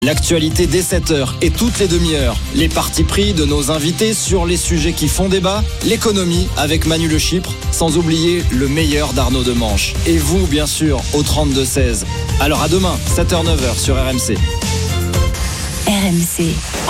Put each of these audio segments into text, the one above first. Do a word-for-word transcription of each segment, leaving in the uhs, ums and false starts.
L'actualité dès sept heures et toutes les demi-heures. Les partis pris de nos invités sur les sujets qui font débat. L'économie avec Manu Le Chypre, sans oublier le meilleur d'Arnaud Demanche. Et vous, bien sûr, au trente-deux seize. Alors à demain, sept heures neuf heures sur R M C. R M C.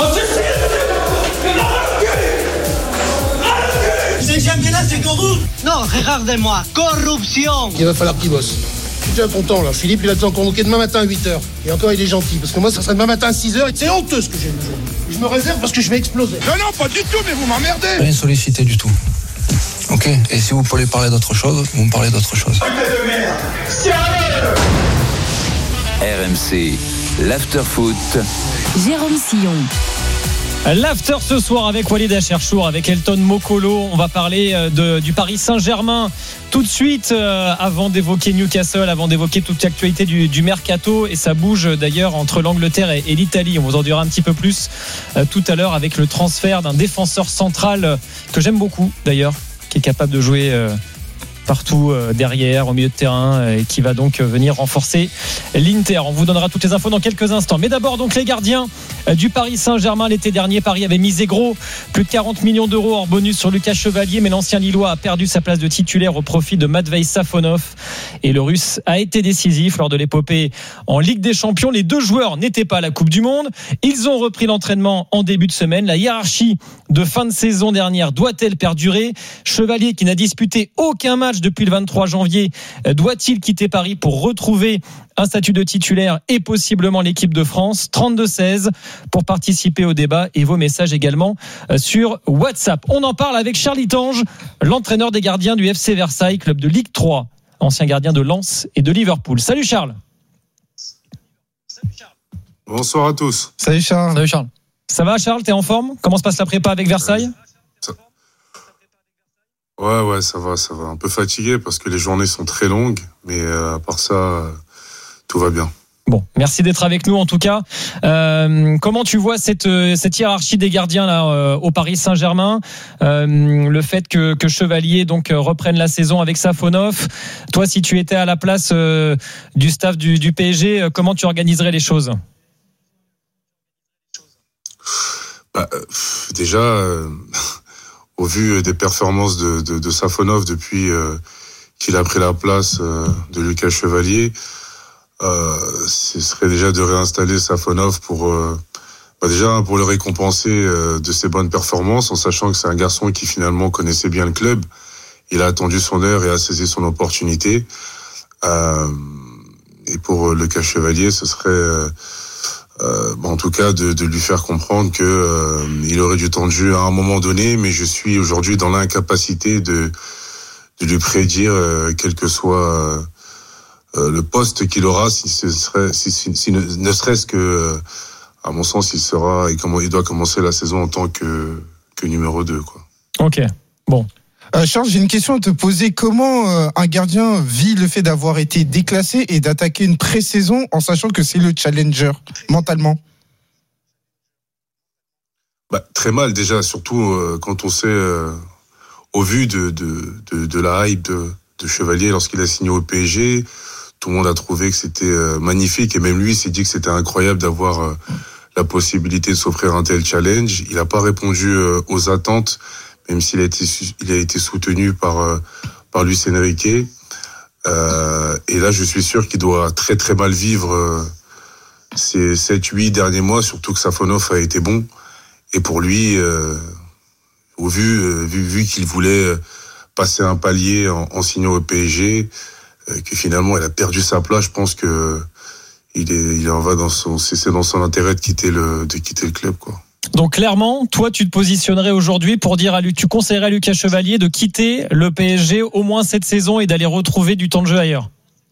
C'est championnat, c'est corruption. Non, regardez-moi, corruption. Il va falloir qu'il bosse. Je suis déjà content là. Philippe, il a besoin de convoquer demain matin à huit heures. Et encore, il est gentil. Parce que moi, ça serait demain matin à six heures. Et c'est honteux ce que j'ai vu aujourd'hui. Je me réserve parce que je vais exploser. Non, non, pas du tout, mais vous m'emmerdez. Rien sollicité du tout. Ok. Et si vous voulez parler d'autre chose, vous me parlez d'autre chose. de merde. Sérieux. R M C, l'after-foot. Jérôme Sillon. L'after ce soir avec Walid Acharchour, avec Elton Mokolo. On va parler de, du Paris Saint-Germain tout de suite, euh, avant d'évoquer Newcastle, avant d'évoquer toute l'actualité du, du mercato. Et ça bouge d'ailleurs entre l'Angleterre et, et l'Italie. On vous en dira un petit peu plus euh, tout à l'heure avec le transfert d'un défenseur central euh, que j'aime beaucoup d'ailleurs, qui est capable de jouer euh, partout euh, derrière, au milieu de terrain, euh, et qui va donc euh, venir renforcer l'Inter. On vous donnera toutes les infos dans quelques instants. Mais d'abord, donc, les gardiens euh, du Paris Saint-Germain. L'été dernier, Paris avait misé gros, plus de quarante millions d'euros hors bonus sur Lucas Chevalier, mais l'ancien Lillois a perdu sa place de titulaire au profit de Matvei Safonov. Et le Russe a été décisif lors de l'épopée en Ligue des Champions. Les deux joueurs n'étaient pas à la Coupe du Monde. Ils ont repris l'entraînement en début de semaine. La hiérarchie de fin de saison dernière doit-elle perdurer ? Chevalier, qui n'a disputé aucun match depuis le vingt-trois janvier, doit-il quitter Paris pour retrouver un statut de titulaire et possiblement l'équipe de France ? Trente-deux seize pour participer au débat et vos messages également sur WhatsApp. On en parle avec Charlie Tange, l'entraîneur des gardiens du F C Versailles, club de Ligue trois, ancien gardien de Lens et de Liverpool. Salut Charles. Bonsoir à tous. Salut Charles. Salut Charles. Ça va Charles, t'es en forme ? Comment se passe la prépa avec Versailles ? ça... Ouais, ouais, ça va, ça va. Un peu fatigué parce que les journées sont très longues, mais euh, à part ça, euh, tout va bien. Bon, merci d'être avec nous en tout cas. Euh, comment tu vois cette cette hiérarchie des gardiens là euh, au Paris Saint-Germain, euh, le fait que, que Chevalier donc reprenne la saison avec Safonov. Toi, si tu étais à la place euh, du staff du, du P S G, comment tu organiserais les choses ? Bah, euh, déjà, euh, au vu des performances de, de, de Safonov depuis euh, qu'il a pris la place euh, de Lucas Chevalier, euh, ce serait déjà de réinstaller Safonov pour euh, bah déjà pour le récompenser euh, de ses bonnes performances, en sachant que c'est un garçon qui finalement connaissait bien le club. Il a attendu son heure et a saisi son opportunité. Euh, et pour Lucas Chevalier, ce serait euh, Euh, en tout cas de, de lui faire comprendre que euh, il aurait du temps de jeu à un moment donné, mais je suis aujourd'hui dans l'incapacité de de lui prédire euh, quel que soit euh, le poste qu'il aura, si ce serait si, si, si ne, ne serait-ce que euh, à mon sens il sera et comment il doit commencer la saison en tant que que numéro deux quoi. OK. Bon. Euh, Charles, j'ai une question à te poser. Comment euh, un gardien vit le fait d'avoir été déclassé et d'attaquer une pré-saison en sachant que c'est le challenger, mentalement ? Bah, très mal déjà, surtout euh, quand on sait, euh, au vu de, de, de, de la hype de, de Chevalier lorsqu'il a signé au P S G, tout le monde a trouvé que c'était euh, magnifique et même lui s'est dit que c'était incroyable d'avoir euh, la possibilité de s'offrir un tel challenge. Il n'a pas répondu euh, aux attentes, même s'il a été, il a été soutenu par, euh, par Luis Enrique. Euh, et là, je suis sûr qu'il doit très très mal vivre euh, ces sept huit derniers mois, surtout que Safonov a été bon. Et pour lui, euh, au vu, euh, vu, vu qu'il voulait passer un palier en, en signant au P S G, euh, que finalement il a perdu sa place, je pense que il est, il en va dans son, c'est dans son intérêt de quitter le, de quitter le club, quoi. Donc clairement, toi tu te positionnerais aujourd'hui pour dire à lui, tu conseillerais à Lucas Chevalier de quitter le P S G au moins cette saison et d'aller retrouver du temps de jeu ailleurs.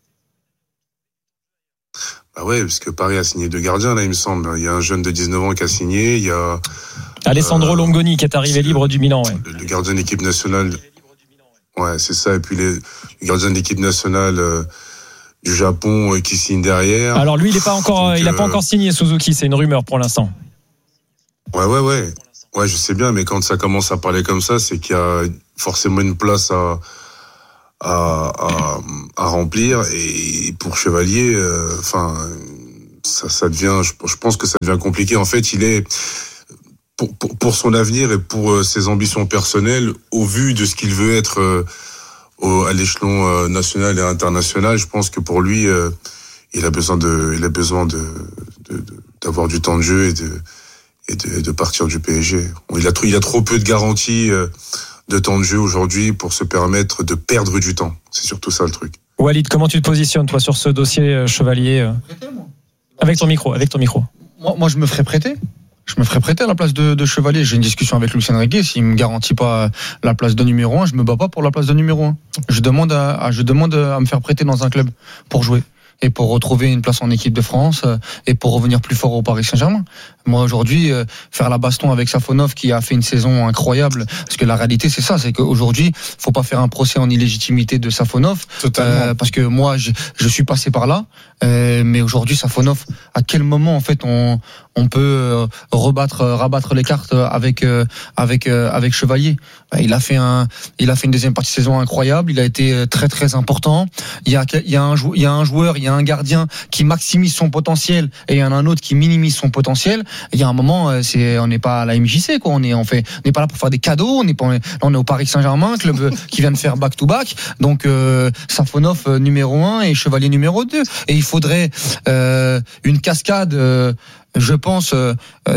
Bah ouais, parce que Paris a signé deux gardiens là, il me semble. Il y a un jeune de dix-neuf ans qui a signé, il y a Alessandro euh, Longoni qui est arrivé libre du Milan. Ouais. Le, le gardien de l'équipe nationale. Ouais, c'est ça. Et puis les, les gardiens de l'équipe nationale euh, du Japon euh, qui signe derrière. Alors lui, il est pas encore, Donc, il a euh, pas encore signé Suzuki. C'est une rumeur pour l'instant. Ouais, ouais, ouais. Ouais, je sais bien, mais quand ça commence à parler comme ça, c'est qu'il y a forcément une place à, à, à, à remplir. Et pour Chevalier, enfin, euh, ça, ça devient, je, je pense que ça devient compliqué. En fait, il est pour, pour, pour son avenir et pour ses ambitions personnelles, au vu de ce qu'il veut être euh, au, à l'échelon euh, national et international, je pense que pour lui, euh, il a besoin de, il a besoin de, de, de d'avoir du temps de jeu et de, et de, et de partir du P S G. Il a trop, il a trop peu de garanties euh, de temps de jeu aujourd'hui pour se permettre de perdre du temps. C'est surtout ça le truc. Walid, comment tu te positionnes toi sur ce dossier euh, Chevalier euh... Avec ton micro, avec ton micro. Moi, moi, je me ferais prêter. Je me ferais prêter à la place de, de Chevalier. J'ai une discussion avec Luis Enrique. S'il me garantit pas la place de numéro un, je me bats pas pour la place de numéro un. Je demande à, à je demande à me faire prêter dans un club pour jouer et pour retrouver une place en équipe de France et pour revenir plus fort au Paris Saint-Germain. Moi, aujourd'hui, faire la baston avec Safonov qui a fait une saison incroyable, parce que la réalité, c'est ça, c'est qu'aujourd'hui, faut pas faire un procès en illégitimité de Safonov, euh, parce que moi, je, je suis passé par là, euh, mais aujourd'hui, Safonov, à quel moment, en fait, on, on peut rebattre, rabattre les cartes avec, avec, avec Chevalier? Il a fait un, il a fait une deuxième partie de saison incroyable, il a été très, très important. Il y a, il y a un, il y a un joueur, il y a un gardien qui maximise son potentiel et il y en a un autre qui minimise son potentiel. Il y a un moment, c'est, on n'est pas à la M J C, quoi. On est, on fait, on n'est pas là pour faire des cadeaux. On est pas, on est au Paris Saint-Germain, club qui vient de faire back to back. Donc, euh, Safonov euh, numéro un et Chevalier numéro deux. Et il faudrait euh, une cascade, euh, je pense, euh,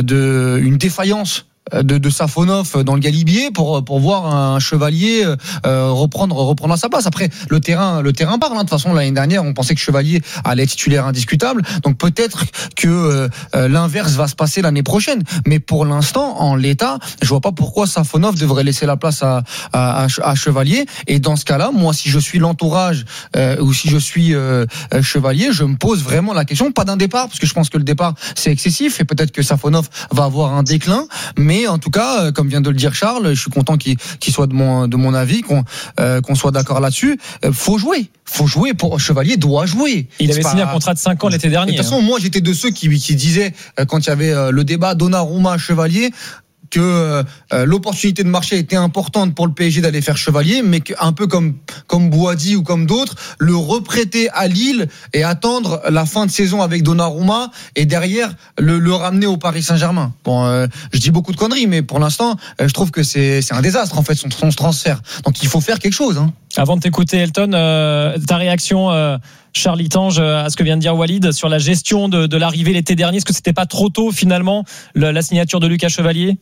de une défaillance de, de Safonov dans le Galibier pour pour voir un Chevalier euh, reprendre reprendre à sa place. Après, le terrain le terrain parle. Hein. De toute façon, l'année dernière, on pensait que Chevalier allait être titulaire indiscutable. Donc peut-être que euh, l'inverse va se passer l'année prochaine. Mais pour l'instant, en l'état, je vois pas pourquoi Safonov devrait laisser la place à à, à Chevalier. Et dans ce cas-là, moi, si je suis l'entourage euh, ou si je suis euh, Chevalier, je me pose vraiment la question, pas d'un départ, parce que je pense que le départ c'est excessif et peut-être que Safonov va avoir un déclin. Mais en tout cas, comme vient de le dire Charles, je suis content qu'il, qu'il soit de mon, de mon avis, qu'on, euh, qu'on soit d'accord là-dessus. Euh, faut jouer. Faut jouer. Pour Chevalier doit jouer. Il C'est avait pas... signé un contrat de cinq ans l'été dernier. De toute façon, hein. Moi, j'étais de ceux qui, qui disaient, quand il y avait le débat Donnarumma Chevalier, que euh, l'opportunité de marché était importante pour le P S G d'aller faire Chevalier, mais qu'un peu comme comme Boadi ou comme d'autres, le reprêter à Lille et attendre la fin de saison avec Donnarumma et derrière le, le ramener au Paris Saint-Germain. Bon, euh, je dis beaucoup de conneries, mais pour l'instant, euh, je trouve que c'est c'est un désastre en fait son, son transfert. Donc il faut faire quelque chose. Hein. Avant de t'écouter, Elton, euh, ta réaction. Euh... Charlie Tange, à ce que vient de dire Walid sur la gestion de, de l'arrivée l'été dernier, est-ce que c'était pas trop tôt finalement la, la signature de Lucas Chevalier?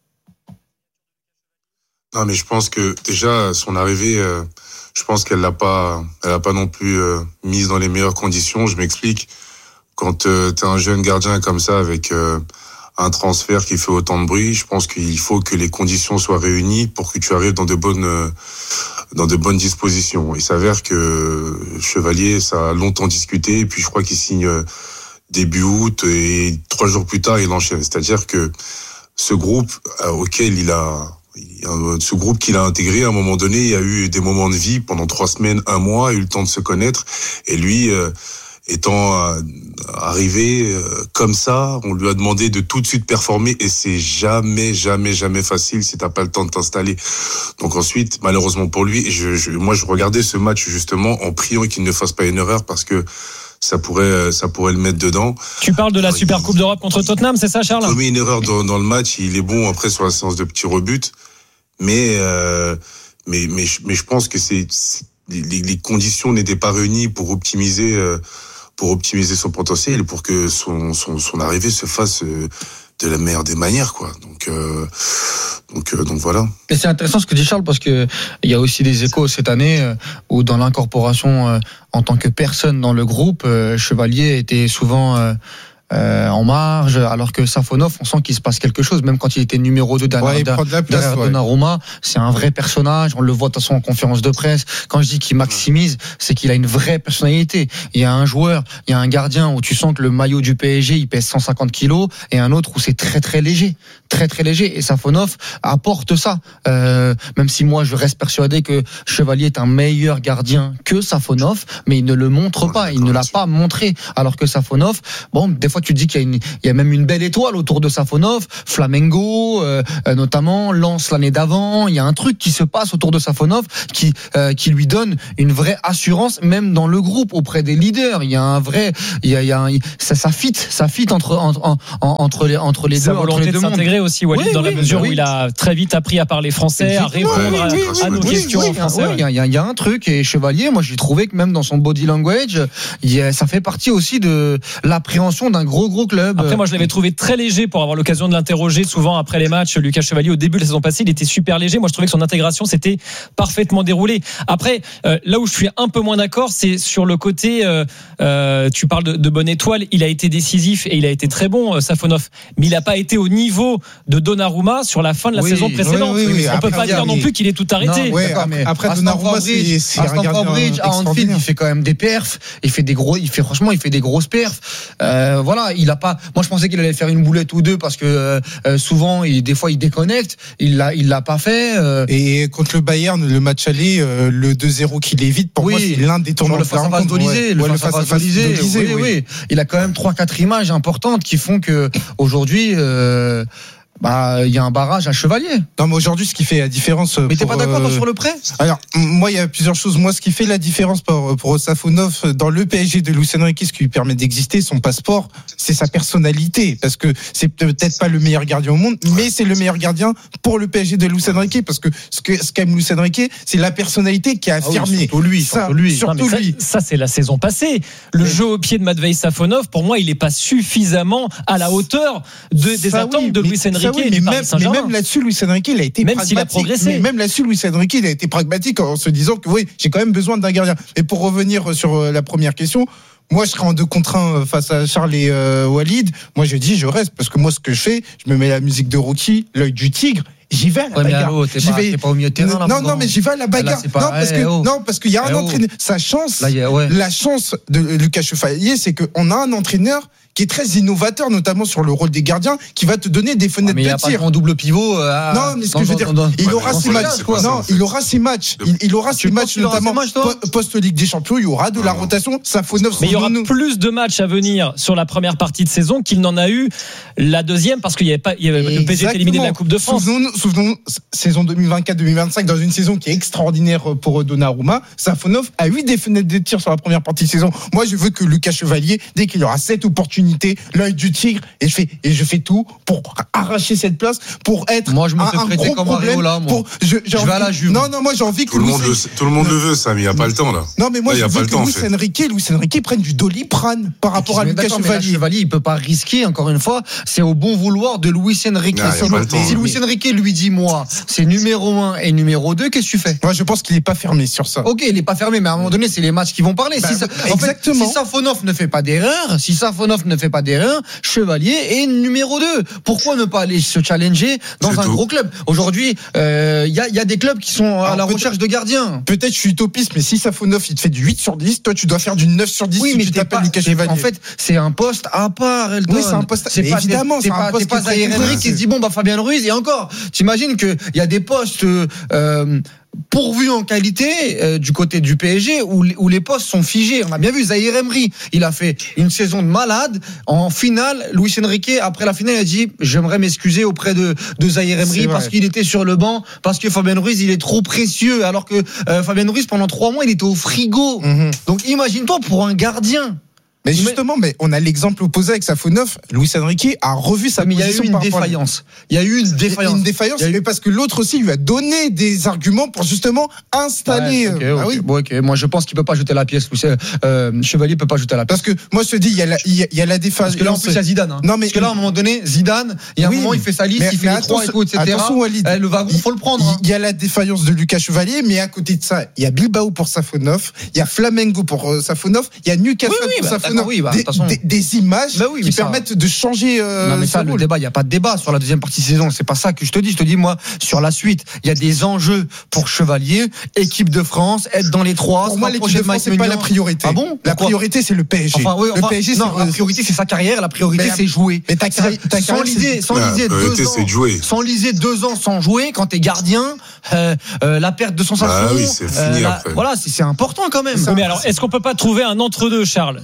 Non, mais je pense que déjà son arrivée, euh, je pense qu'elle l'a pas, elle a pas non plus euh, mise dans les meilleures conditions. Je m'explique. Quand euh, t'es un jeune gardien comme ça avec euh, un transfert qui fait autant de bruit, je pense qu'il faut que les conditions soient réunies pour que tu arrives dans de bonnes euh, dans de bonnes dispositions. Il s'avère que Chevalier, ça a longtemps discuté, et puis je crois qu'il signe début août, et trois jours plus tard, il enchaîne. C'est-à-dire que ce groupe auquel il a, ce groupe qu'il a intégré, à un moment donné, il y a eu des moments de vie pendant trois semaines, un mois, il a eu le temps de se connaître, et lui, euh, étant euh, arrivé euh, comme ça, on lui a demandé de tout de suite performer, et c'est jamais, jamais, jamais facile si t'as pas le temps de t'installer. Donc ensuite, malheureusement pour lui, je, je, moi je regardais ce match justement en priant qu'il ne fasse pas une erreur, parce que ça pourrait, ça pourrait le mettre dedans. Tu parles de la Alors, Super il, Coupe d'Europe contre Tottenham, c'est ça, Charles? Il commet une erreur dans, dans le match, il est bon après sur la séance de petits rebuts, mais euh, mais mais mais je pense que c'est, c'est les, les conditions n'étaient pas réunies pour optimiser. Euh, pour optimiser son potentiel, pour que son, son, son arrivée se fasse de la meilleure des manières, quoi. Donc, euh, donc, euh, donc voilà. Et c'est intéressant ce que dit Charles, parce que il y a aussi des échos cette année où dans l'incorporation en tant que personne dans le groupe, Chevalier était souvent Euh, en marge, alors que Safonov, on sent qu'il se passe quelque chose, même quand il était numéro deux derrière, ouais, derrière, derrière ouais. Donnarumma, c'est un vrai personnage, on le voit de toute façon en conférence de presse. Quand je dis qu'il maximise, c'est qu'il a une vraie personnalité. Il y a un joueur, il y a un gardien où tu sens que le maillot du P S G, il pèse cent cinquante kilos, et un autre où c'est très très léger, très très léger, et Safonov apporte ça, euh, même si moi je reste persuadé que Chevalier est un meilleur gardien que Safonov, mais il ne le montre pas, il ne l'a pas montré, alors que Safonov, bon, des fois fois, tu te dis qu'il y a, une, il y a même une belle étoile autour de Safonov, Flamengo, euh, notamment Lens l'année d'avant. Il y a un truc qui se passe autour de Safonov qui, euh, qui lui donne une vraie assurance, même dans le groupe, auprès des leaders. Il y a un vrai, il y a, il y a un, ça, ça fit, ça fit entre, entre, entre les, entre les Sa deux, volonté entre les de deux s'intégrer mondes. aussi, Walid, oui, dans la oui, mesure oui. où il a très vite appris à parler français, à répondre oui, à, oui, à nos oui, questions oui, en français. oui, Ouais. Il ouais, y, a, y, y a un truc, et Chevalier, moi j'ai trouvé que même dans son body language, y a, ça fait partie aussi de l'appréhension d'un gros gros club. Après, moi je l'avais trouvé très léger pour avoir l'occasion de l'interroger souvent après les matchs. Lucas Chevalier, au début de la saison passée, il était super léger. Moi je trouvais que son intégration s'était parfaitement déroulée. Après, euh, là où je suis un peu moins d'accord, c'est sur le côté, euh, euh, tu parles de, de bonne étoile, il a été décisif et il a été très bon, euh, Safonov, mais il n'a pas été au niveau de Donnarumma sur la fin de la oui, saison précédente. Oui, oui, oui. On ne peut pas dire non plus qu'il est tout arrêté. Non, ouais, après, après Donnarumma, c'est, c'est un gardien Bridge, à Anfield, il fait quand même des perfs. Il fait des gros, il fait franchement, il fait des grosses perfs. Euh, voilà, il a pas. Moi, je pensais qu'il allait faire une boulette ou deux parce que euh, souvent, il, des fois, il déconnecte. Il l'a, il l'a pas fait. Euh... Et contre le Bayern, le match aller, euh, le deux zéro qu'il évite, pour oui, moi, c'est l'un des tournants le face à face d'Olysée, le face à face d'Olysée. Oui, oui, oui. Il a quand même trois, quatre images importantes qui font que aujourd'hui. Euh, Bah, il y a un barrage à Chevalier. Non, mais aujourd'hui, ce qui fait la différence. Mais t'es pas d'accord euh... sur le prêt? Alors, moi, il y a plusieurs choses. Moi, ce qui fait la différence pour, pour Safonov dans le P S G de Luis Enrique, ce qui lui permet d'exister, son passeport, c'est sa personnalité. Parce que c'est peut-être pas le meilleur gardien au monde, mais c'est le meilleur gardien pour le P S G de Luis Enrique. Parce que ce que, ce qu'aime Luis Enrique, c'est la personnalité qui a affirmé. Ah oui, surtout lui, ça, surtout lui. Surtout non, lui. Ça, ça, c'est la saison passée. Le mais... jeu au pied de Matvei Safonov, pour moi, il n'est pas suffisamment à la hauteur de, des ça, attentes oui, de Luis Enrique oui, et du Paris Saint-Germain. Mais même là-dessus, Luis Enrique, il a été même pragmatique. S'il a progressé. Mais même là-dessus, Luis Enrique, il a été pragmatique en se disant que oui, j'ai quand même besoin d'un gardien. Et pour revenir sur la première question, moi, je serais en deux contre un face à Charles et euh, Walid. Moi, je dis, je reste parce que moi, ce que je fais, je me mets la musique de Rocky, l'œil du tigre. J'y vais à la ouais, bagarre. Allô, t'es, pas, vais... t'es pas au milieu de terrain là. Non, non, mais j'y vais à la bagarre. Là, pas... non, parce que, hey, oh. non, parce qu'il y a un hey, entraîneur. Oh. Sa chance, là, a, ouais. la chance de Lucas Chevalier, c'est qu'on a un entraîneur qui est très innovateur, notamment sur le rôle des gardiens, qui va te donner des fenêtres ah, de tir. En double pivot. Euh, non, mais ce dans, que je veux dire, dans, dans, il ouais, aura ses matchs. Non, il aura ses matchs. Il, il aura ses matchs, notamment post-Ligue des Champions. Il y aura de la rotation. Safonov. Mais il y aura plus de matchs à venir sur la première partie de saison qu'il n'en a eu la deuxième, parce qu'il y avait pas, il y avait le P S G était éliminé de la Coupe de France. Souvenons-nous, souvenons-nous saison deux mille vingt-quatre deux mille vingt-cinq, dans une saison qui est extraordinaire pour Donnarumma, Safonov a eu des fenêtres de tir sur la première partie de saison. Moi, je veux que Lucas Chevalier, dès qu'il aura cette opportunité, l'œil du tigre, et je fais, et je fais tout pour arracher cette place, pour être moi, je me un, fais un gros comme problème. Areola, moi. Pour, je, je vais à la Juve. Non, non, moi, j'ai envie que tout le monde le, tout le monde le veut, ça, mais il n'y a pas le temps là. Non, mais moi, là, je veux que temps, Luis en fait. Enrique, Luis Enrique prenne du Doliprane par rapport à Lucas Chevalier. Chevalier, il peut pas risquer. Encore une fois, c'est au bon vouloir de Luis Enrique. Ah, si temps, si Luis Enrique lui dit, moi, c'est numéro un et numéro deux, qu'est-ce que tu fais? Moi, je pense qu'il est pas fermé sur ça. Ok, il est pas fermé, mais à un moment donné, c'est les matchs qui vont parler. Bah, si ça, exactement. En fait, si Safonov ne fait pas d'erreur, si Safonov ne fait pas d'erreur, Chevalier est numéro deux. Pourquoi ne pas aller se challenger dans c'est un tout. gros club? Aujourd'hui, il euh, y, a, y a des clubs qui sont à Alors, la recherche de gardiens. Peut-être je suis utopiste, mais si Safonov il te fait du huit sur dix, toi tu dois faire du neuf sur dix oui, si mais tu t'appelles pas, Lucas Chevalier. En fait, c'est un poste à part, Elton. Oui, c'est un poste. C'est pas, évidemment, c'est, c'est pas, un poste. C'est pas Zaïre Emery qui se dit bon bah Fabien Ruiz et encore. T'imagines que il y a des postes. Euh, pourvu en qualité euh, du côté du P S G où, où les postes sont figés. On a bien vu Zaïre Emery, il a fait une saison de malade. En finale, Luis Enrique, après la finale, il a dit j'aimerais m'excuser auprès de, de Zaïre Emery parce qu'il était sur le banc, parce que Fabien Ruiz, il est trop précieux, alors que euh, Fabien Ruiz, pendant trois mois, il était au frigo. Mm-hmm. Donc imagine-toi pour un gardien. Mais justement, mais on a l'exemple opposé avec Safonov. Luis Enrique a revu sa mais position. Il y a eu une défaillance. Il y a eu une défaillance. Une défaillance, mais parce que l'autre aussi lui a donné des arguments pour justement installer. Ouais, okay, ah okay. oui. Bon, okay. Moi, je pense qu'il peut pas jeter la pièce. Euh, Chevalier peut pas jeter la pièce. Parce que moi, je te dis, il y a la, il y a, il y a la défaillance. Parce que là, en plus, il y a Zidane. Hein. Non, mais parce que là, à un moment donné, Zidane, il y a un oui, moment, il fait sa liste, mais, il fait les trois et tout, et cetera. Attention, Walid. Eh, le wagon, faut le prendre. Hein. Il y a la défaillance de Lucas Chevalier, mais à côté de ça, il y a Bilbao pour Safonov, il y a Flamengo pour euh, Safonov, il y a Newcastle oui, oui, pour bah, Safonov. Oui, bah, des, des, des images bah oui, qui ça... permettent de changer. Euh, non, mais ça, le rôle. débat, il n'y a pas de débat sur la deuxième partie de saison. C'est pas ça que je te dis. Je te dis, moi, sur la suite, il y a des enjeux pour Chevalier, équipe de France, être dans les trois. Pour moi, l'équipe de France, c'est pas la priorité. Ah bon? La priorité, c'est le P S G. Enfin, oui, enfin, le P S G, non, c'est... la priorité, c'est sa carrière. La priorité, mais, c'est jouer. Mais ta carrière, ta sans liser, sans liser deux ans, c'est jouer. sans liser deux ans sans jouer, quand t'es gardien, euh, euh, la perte de sensation. Ah oui, c'est fini euh, après. Voilà, c'est, c'est important quand même. Oui, mais alors, est-ce qu'on peut pas trouver un entre-deux, Charles? C'est-à-dire,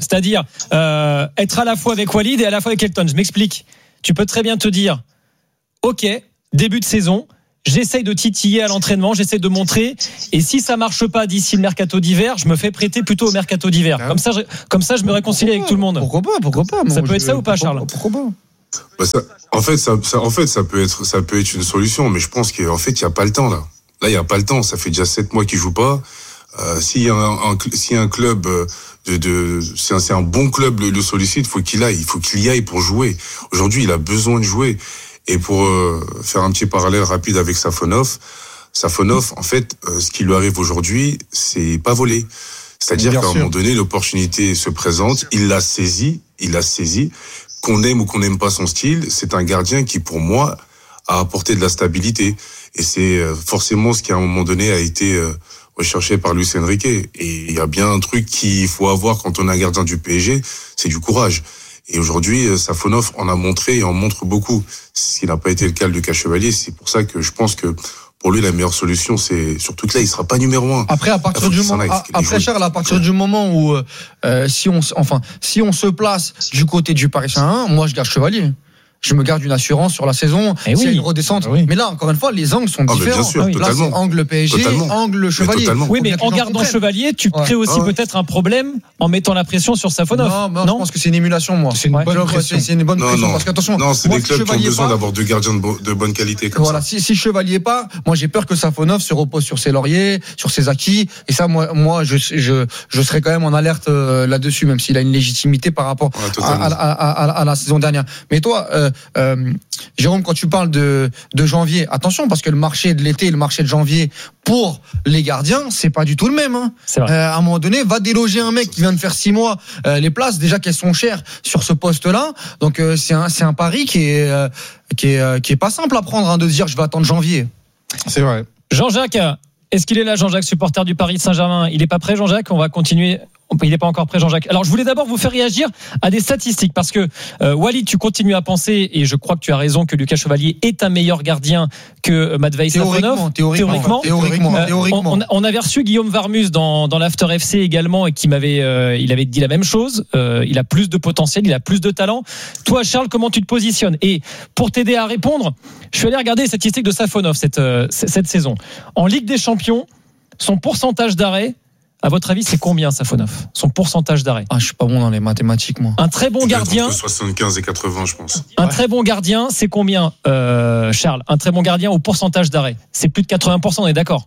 dire euh, être à la fois avec Walid et à la fois avec Elton. Je m'explique. Tu peux très bien te dire, ok, début de saison, j'essaye de titiller à l'entraînement, j'essaye de montrer, et si ça marche pas d'ici le mercato d'hiver, je me fais prêter plutôt au mercato d'hiver. Comme ça, je, comme ça, je me réconcilie avec tout le monde. Pourquoi pas, pourquoi pas. Ça Moi, peut je, être ça ou pas, Charles? Pourquoi pas. Bah ça, en fait, ça, ça, en fait, ça peut être, ça peut être une solution, mais je pense qu'en fait, il y a pas le temps là. Là, il y a pas le temps. Ça fait déjà sept mois qu'il joue pas. Euh, s'il y a un, un, s'il y a un club de, de c'est un, c'est un bon club le, le sollicite, faut qu'il aille, il faut qu'il y aille pour jouer. Aujourd'hui, il a besoin de jouer. Et pour euh, faire un petit parallèle rapide avec Safonov, Safonov, en fait, euh, ce qui lui arrive aujourd'hui, c'est pas volé. C'est-à-dire Bien qu'à un sûr. moment donné, l'opportunité se présente, il l'a saisi, il l'a saisi. Qu'on aime ou qu'on n'aime pas son style, c'est un gardien qui, pour moi, a apporté de la stabilité. Et c'est euh, forcément ce qui, à un moment donné, a été euh, recherché par Luis Enrique. Et il y a bien un truc qu'il faut avoir quand on est un gardien du P S G, c'est du courage. Et aujourd'hui, Safonov en a montré et en montre beaucoup. Ce qui n'a pas été le cas de Lucas Chevalier. C'est pour ça que je pense que pour lui, la meilleure solution, c'est surtout que là, il sera pas numéro un. Après, à partir du moment, après Charles, à partir du moment où, euh, si on, enfin, si on se place du côté du Paris Saint-Germain, moi, je garde Chevalier. Je me garde une assurance sur la saison. Eh s'il y a oui. une redescente. Oui. Mais là, encore une fois, les angles sont Ah, mais différents. bien sûr, Ah oui. Là, totalement. c'est angle P S G, Totalement. angle Chevalier. totalement. Oui, Faut mais bien que en les gens gardant comprennent. Chevalier, tu Ouais. crées aussi Ah ouais. peut-être un problème en mettant la pression sur Safonov. Non, non, je pense que c'est une émulation, moi. C'est une Ouais. bonne Je le vois, pression. C'est c'est une bonne Non, pression. non. Parce qu'attention, Non, c'est moi, des si clubs qui ont Chevalier besoin part- d'avoir deux gardiens de, bo- de bonne qualité comme Voilà, ça. si, si Chevalier pas, moi j'ai peur que Safonov se repose sur ses lauriers, sur ses acquis, et ça, moi, moi, je, je, je serais quand même en alerte euh, là-dessus, même s'il a une légitimité par rapport Ouais, à, totalement. à, à, à, à la saison dernière. Mais toi, euh, euh, Jérôme, quand tu parles de, de janvier, attention, parce que le marché de l'été et le marché de janvier pour les gardiens, c'est pas du tout le même. Hein. C'est vrai. Euh, à un moment donné, va déloger un mec qui vient de faire six mois, euh, les places déjà qu'elles sont chères sur ce poste-là, donc euh, c'est un, c'est un pari qui est, euh, qui est, euh, qui est pas simple à prendre, hein, de se dire je vais attendre janvier. C'est vrai. Jean-Jacques, est-ce qu'il est là, Jean-Jacques, supporter du Paris Saint-Germain? Il n'est pas prêt, Jean-Jacques? On va continuer. Il n'est pas encore prêt, Jean-Jacques. Alors, je voulais d'abord vous faire réagir à des statistiques parce que euh, Walid, tu continues à penser, et je crois que tu as raison, que Lucas Chevalier est un meilleur gardien que Matvei Safonov. Théoriquement, théoriquement, théoriquement, Euh, théoriquement. on, on avait reçu Guillaume Varmus dans, dans l'After F C également, et qui m'avait, euh, il avait dit la même chose. Euh, il a plus de potentiel, il a plus de talent. Toi, Charles, comment tu te positionnes? Et pour t'aider à répondre, je suis allé regarder les statistiques de Safonov cette, euh, cette saison. En Ligue des Champions, son pourcentage d'arrêt, à votre avis, c'est combien, Safonov? Son pourcentage d'arrêt? Ah, je suis pas bon dans les mathématiques, moi. Un très bon Il doit être gardien. entre soixante-quinze et quatre-vingts, je pense. Un Ouais. très bon gardien, c'est combien, euh, Charles? Un très bon gardien au pourcentage d'arrêt, c'est plus de quatre-vingts pour cent, on est d'accord?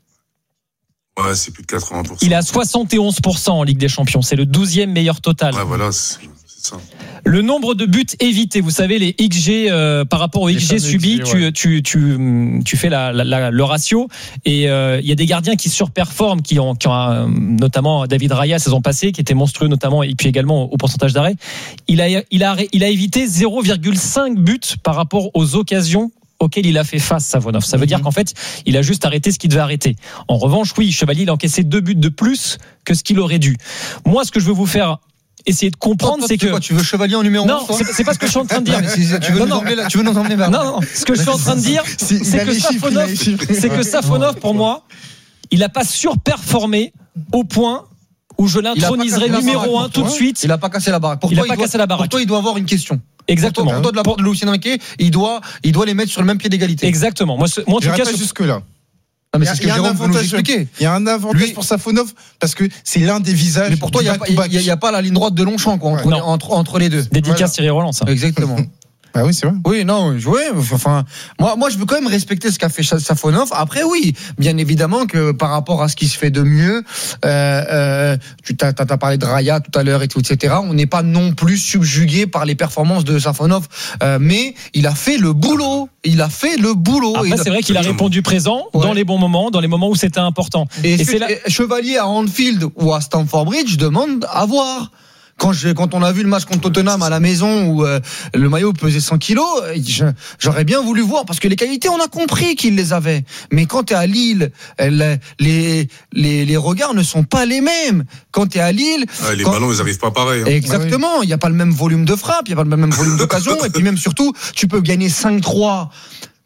Ouais, c'est plus de quatre-vingts pour cent. Il est à soixante et onze pour cent en Ligue des Champions. C'est le douzième meilleur total. Ouais, voilà, c'est c'est ça. Le nombre de buts évités, vous savez, les X G euh, par rapport aux Les X G fameux subis, X G, ouais. tu, tu, tu, tu fais la, la, la- le ratio. Et il euh, y a des gardiens qui surperforment, qui ont, qui ont euh, notamment David Raya la saison passée, qui était monstrueux notamment, et puis également au pourcentage d'arrêt. Il a, il a, il a évité zéro virgule cinq buts par rapport aux occasions auxquelles il a fait face, Safonov. Ça veut Mhm. dire qu'en fait, il a juste arrêté ce qu'il devait arrêter. En revanche, oui, Chevalier, il a encaissé deux buts de plus que ce qu'il aurait dû. Moi, ce que je veux vous faire essayer de comprendre, Toi, c'est tu fais que... quoi, tu veux Chevalier en numéro Non, un, toi c'est c'est pas ce que je suis en train de dire. Non, mais si- tu veux Non, nous non. emmener là- tu veux nous emmener vers. Non, non, ce que je suis en train de dire, Si, il c'est a que les chiffres, il a Safonov, les chiffres. c'est que Safonov, pour moi, il n'a pas surperformé au point où je l'introniserais Il a pas cassé la numéro baraque un pour tout de toi. suite. Il a pas cassé la baraque. Pour Il a toi, pas doit- cassé la baraque. Pour toi, il doit avoir une question. Exactement. Pour toi, de la part de Lucien Riquet, il doit, il doit les mettre sur le même pied d'égalité. Exactement. Moi, ce- moi en tout J'irai cas, pas ce- jusque-là. Non, mais Il y a- c'est ce il y que a un Jérôme veut nous avantage. expliquer. Il y a un avantage Lui- pour Safonov parce que c'est l'un des visages. Mais pour toi, il du n'y a, pas- back-to-back. il y a- il y a pas la ligne droite de Longchamp, quoi, entre, Ouais. les- entre, entre les deux. dédicace Voilà. Thierry Roland, ça. Exactement. Ah oui, c'est vrai. Oui, non, oui, enfin, moi, moi, je veux quand même respecter ce qu'a fait Safonov. Après, oui, bien évidemment que par rapport à ce qui se fait de mieux, euh, euh, tu t'as, t'as parlé de Raya tout à l'heure et tout, et cetera. On n'est pas non plus subjugué par les performances de Safonov, euh, mais il a fait le boulot. Il a fait le boulot. Après, Et- c'est vrai qu'il a répondu présent Ouais. dans les bons moments, dans les moments où c'était important. Et, Et est-ce c'est que là. Chevalier à Anfield ou à Stamford Bridge demande à voir. Quand, je, quand on a vu le match contre Tottenham à la maison où euh, le maillot pesait cent kilos, je- j'aurais bien voulu voir parce que les qualités, on a compris qu'il les avait. Mais quand tu es à Lille, euh, les, les, les regards ne sont pas les mêmes. Quand tu es à Lille... Ouais, les quand- ballons, ils arrivent pas pareil. hein. Exactement, il n'y a pas le même volume de frappe, il n'y a pas le même volume d'occasion, et puis même surtout, tu peux gagner cinq trois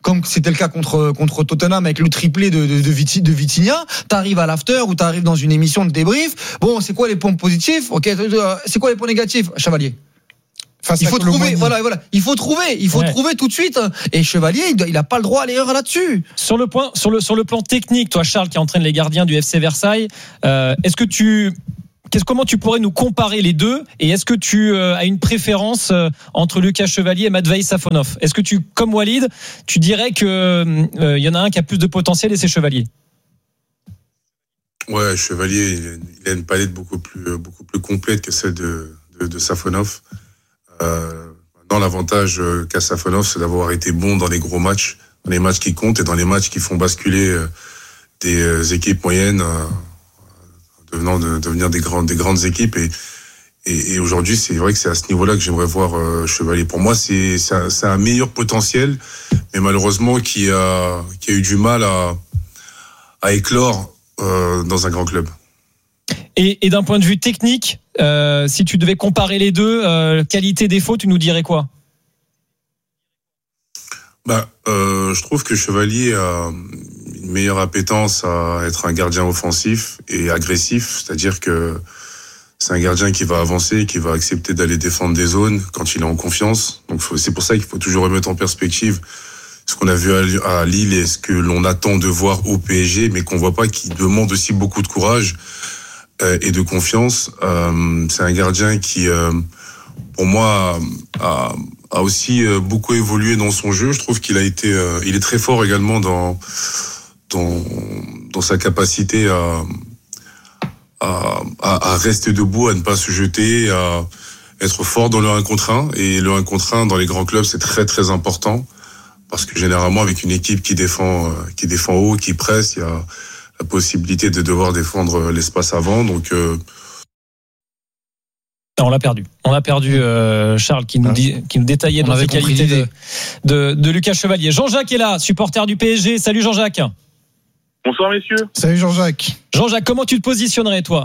comme c'était le cas contre contre Tottenham avec le triplé de de, de, Viti, de Vitinha, t'arrives à l'after ou t'arrives dans une émission de débrief. Bon, c'est quoi les points positifs? Ok, c'est quoi les points négatifs, Chevalier? Face il faut trouver, voilà, voilà. Il faut trouver, il faut ouais. trouver tout de suite. Et Chevalier, il, doit, il a pas le droit à l'erreur là-dessus. Sur le point, sur le sur le plan technique, toi, Charles, qui entraîne les gardiens du F C Versailles, euh, est-ce que tu Qu'est-ce, comment tu pourrais nous comparer les deux? Et est-ce que tu euh, as une préférence euh, entre Lucas Chevalier et Matvei Safonov? Est-ce que tu, comme Walid, tu dirais que euh, y en a un qui a plus de potentiel et c'est Chevalier? Ouais, Chevalier, il a une palette beaucoup plus beaucoup plus complète que celle de de, de Safonov. Euh, dans l'avantage qu'a Safonov, c'est d'avoir été bon dans les gros matchs, dans les matchs qui comptent et dans les matchs qui font basculer des équipes moyennes. Devenant de devenir des grandes des grandes équipes et, et et aujourd'hui c'est vrai que c'est à ce niveau-là que j'aimerais voir euh, Chevalier. Pour moi c'est c'est un, c'est un meilleur potentiel mais malheureusement qui a qui a eu du mal à à éclore euh, dans un grand club. Et, et d'un point de vue technique, euh, si tu devais comparer les deux, euh, qualité défaut, tu nous dirais quoi? Bah euh, je trouve que Chevalier a une meilleure appétence à être un gardien offensif et agressif, c'est-à-dire que c'est un gardien qui va avancer, qui va accepter d'aller défendre des zones quand il est en confiance. Donc faut, c'est pour ça qu'il faut toujours remettre en perspective ce qu'on a vu à Lille et ce que l'on attend de voir au P S G, mais qu'on voit pas, qui demande aussi beaucoup de courage euh, et de confiance. Euh, c'est un gardien qui, euh, pour moi, a, a aussi beaucoup évolué dans son jeu. Je trouve qu'il a été, euh, il est très fort également dans Dans, dans sa capacité à, à, à rester debout, à ne pas se jeter, à être fort dans le un contre un. Et le un contre un dans les grands clubs, c'est très très important parce que généralement avec une équipe qui défend, qui défend haut, qui presse, il y a la possibilité de devoir défendre l'espace avant. Donc euh... on l'a perdu. On a perdu euh, Charles qui nous dit, qui nous détaillait dans ses qualités de, de de Lucas Chevalier. Jean-Jacques est là, supporter du P S G. Salut Jean-Jacques. Bonsoir messieurs. Salut Jean-Jacques. Jean-Jacques, comment tu te positionnerais toi?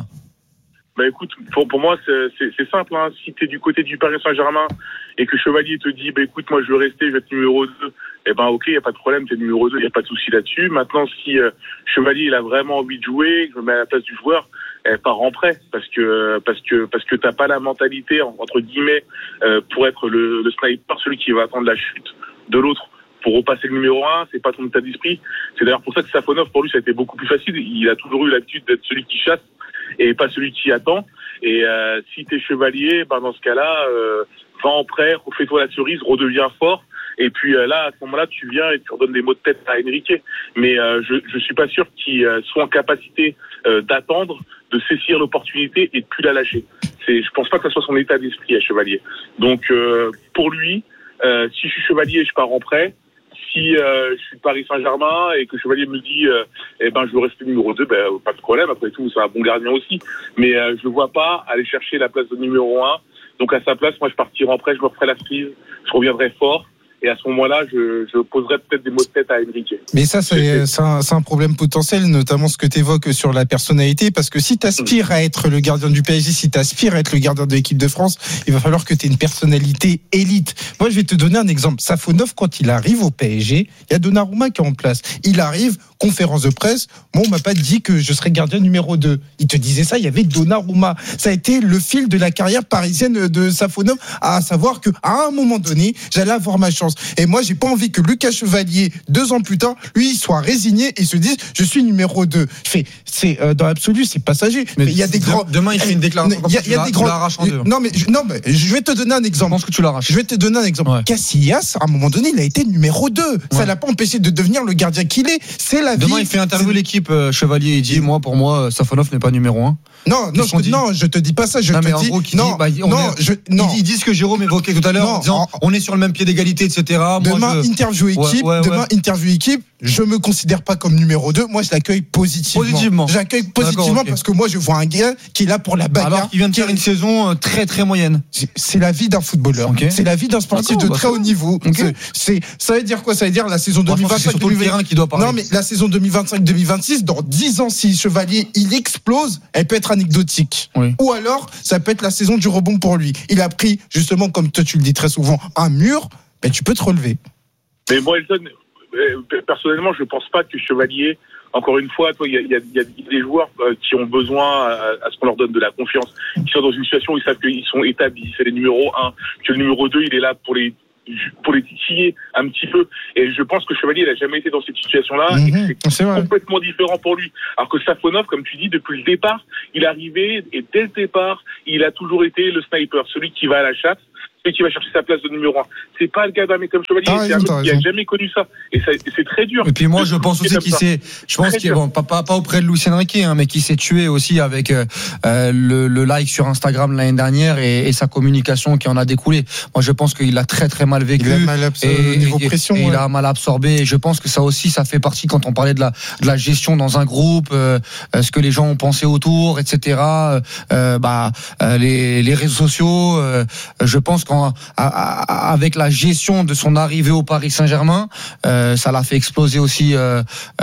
Bah écoute, pour, pour moi c'est, c'est, c'est simple. Hein. Si tu es du côté du Paris Saint-Germain et que Chevalier te dit bah écoute moi je veux rester, je vais être numéro deux, eh ben ok, il n'y a pas de problème, tu es numéro deux, il n'y a pas de souci là-dessus. Maintenant si euh, Chevalier il a vraiment envie de jouer, que je me mets à la place du joueur, elle part en prêt parce que parce que parce que t'as pas la mentalité entre guillemets euh, pour être le, le sniper, celui qui va attendre la chute de l'autre pour repasser le numéro un. C'est pas ton état d'esprit. C'est d'ailleurs pour ça que Safonov, pour lui, ça a été beaucoup plus facile. Il a toujours eu l'habitude d'être celui qui chasse et pas celui qui attend. Et euh, si t'es Chevalier, ben dans ce cas-là, euh, va en prêt, refais-toi la cerise, redeviens fort. Et puis euh, là, à ce moment-là, tu viens et tu redonnes des mots de tête à Enrique. Mais euh, je je suis pas sûr qu'il euh, soit en capacité euh, d'attendre, de saisir l'opportunité et de plus la lâcher. C'est, je pense pas que ce soit son état d'esprit à Chevalier. Donc euh, pour lui, euh, si je suis Chevalier, je pars en prêt. Si euh, je suis Paris Saint-Germain et que Chevalier me dit euh, eh ben je veux rester numéro deux, ben pas de problème, après tout c'est un bon gardien aussi, mais euh, je vois pas aller chercher la place de numéro un. Donc à sa place, moi je partirai en prêt, je me referai la cerise, je reviendrai fort. Et à ce moment-là, je, je poserai peut-être des mots de tête à Enrique. Mais ça, c'est, c'est, un, c'est un problème potentiel, notamment ce que tu évoques sur la personnalité, parce que si tu aspires à être le gardien du P S G, si tu aspires à être le gardien de l'équipe de France, il va falloir que tu aies une personnalité élite. Moi, je vais te donner un exemple. Safonov, quand il arrive au P S G, il y a Donnarumma qui est en place. Il arrive, conférence de presse, moi, on m'a pas dit que je serais gardien numéro deux. Il te disait ça, il y avait Donnarumma. Ça a été le fil de la carrière parisienne de Safonov, à savoir que à un moment donné, j'allais avoir ma chance. Et moi, j'ai pas envie que Lucas Chevalier, deux ans plus tard, lui, il soit résigné et se dise, je suis numéro deux. Fait, c'est, euh, dans l'absolu, c'est passager. Mais il y a des grands. Demain, il fait une déclaration. Il y a, il y a des grands. En deux. Non, mais, je, non, mais je vais te donner un exemple. Je pense que tu l'arraches. Je vais te donner un exemple. Ouais. Casillas, à un moment donné, il a été numéro deux. Ouais. Ça l'a pas empêché de devenir le gardien qu'il est. C'est la Demain, vie. il fait interview l'équipe, euh, Chevalier, il dit, moi, pour moi, Safonov n'est pas numéro un. Non, non, je, non, je te dis pas ça. Je non, te mais dis. En gros, qui non, dit, bah, on non, est, je, non. Ils, ils disent ce que Jérôme évoquait tout à l'heure, non, en disant, en, on est sur le même pied d'égalité, et cetera. Demain, moi, je... interview équipe. Ouais, ouais, demain, ouais. interview équipe. Je me considère pas comme numéro deux. Moi, je l'accueille positivement. Positivement. J'accueille positivement okay. parce que moi, je vois un gars qui est là pour la bagarre. Alors qu'il vient de faire une saison très, très moyenne. C'est la vie d'un footballeur. Okay. C'est la vie d'un sportif D'accord, de très bah, haut niveau. Okay. C'est, ça veut dire quoi? Ça veut dire la saison deux mille vingt-cinq. C'est surtout le terrain qui doit parler. Non, mais la saison deux mille vingt-cinq deux mille vingt-six, dans dix ans, si Chevalier, il explose, elle peut être anecdotique. Oui. Ou alors, ça peut être la saison du rebond pour lui. Il a pris, justement, comme toi, tu le dis très souvent, un mur, ben, tu peux te relever. Mais moi, Elton, personnellement, je pense pas que Chevalier, encore une fois, il y a, y, a, y a des joueurs qui ont besoin à, à ce qu'on leur donne de la confiance, qui sont dans une situation où ils savent qu'ils sont établis, c'est les numéros un, que le numéro deux, il est là pour les pour les titiller un petit peu. Et je pense que Chevalier, il a jamais été dans cette situation-là. Mmh, et c'est, c'est complètement différent pour lui. Alors que Safonov, comme tu dis, depuis le départ, il est arrivé et dès le départ, il a toujours été le sniper, celui qui va à la chasse, celui qui va chercher sa place de numéro un. C'est pas le gars d'un mec comme Chevalier, ah, c'est un mec qui a jamais connu ça. Et, ça, et c'est très dur. Et puis moi, je pense aussi qu'il s'est, je pense qu'il est bon, pas, pas, pas auprès de Luis Enrique, hein, mais qui s'est tué aussi avec euh, le, le like sur Instagram l'année dernière et, et sa communication qui en a découlé. Moi, je pense qu'il a très très mal vécu. Il a mal absorbé et, niveau et, pression. Et ouais. il a mal absorbé. Et je pense que ça aussi, ça fait partie quand on parlait de la, de la gestion dans un groupe, euh, ce que les gens ont pensé autour, et cetera. Euh, bah, euh, les, les réseaux sociaux. Euh, je pense qu'en à, avec la gestion de son arrivée au Paris Saint-Germain, euh, ça l'a fait exploser aussi euh,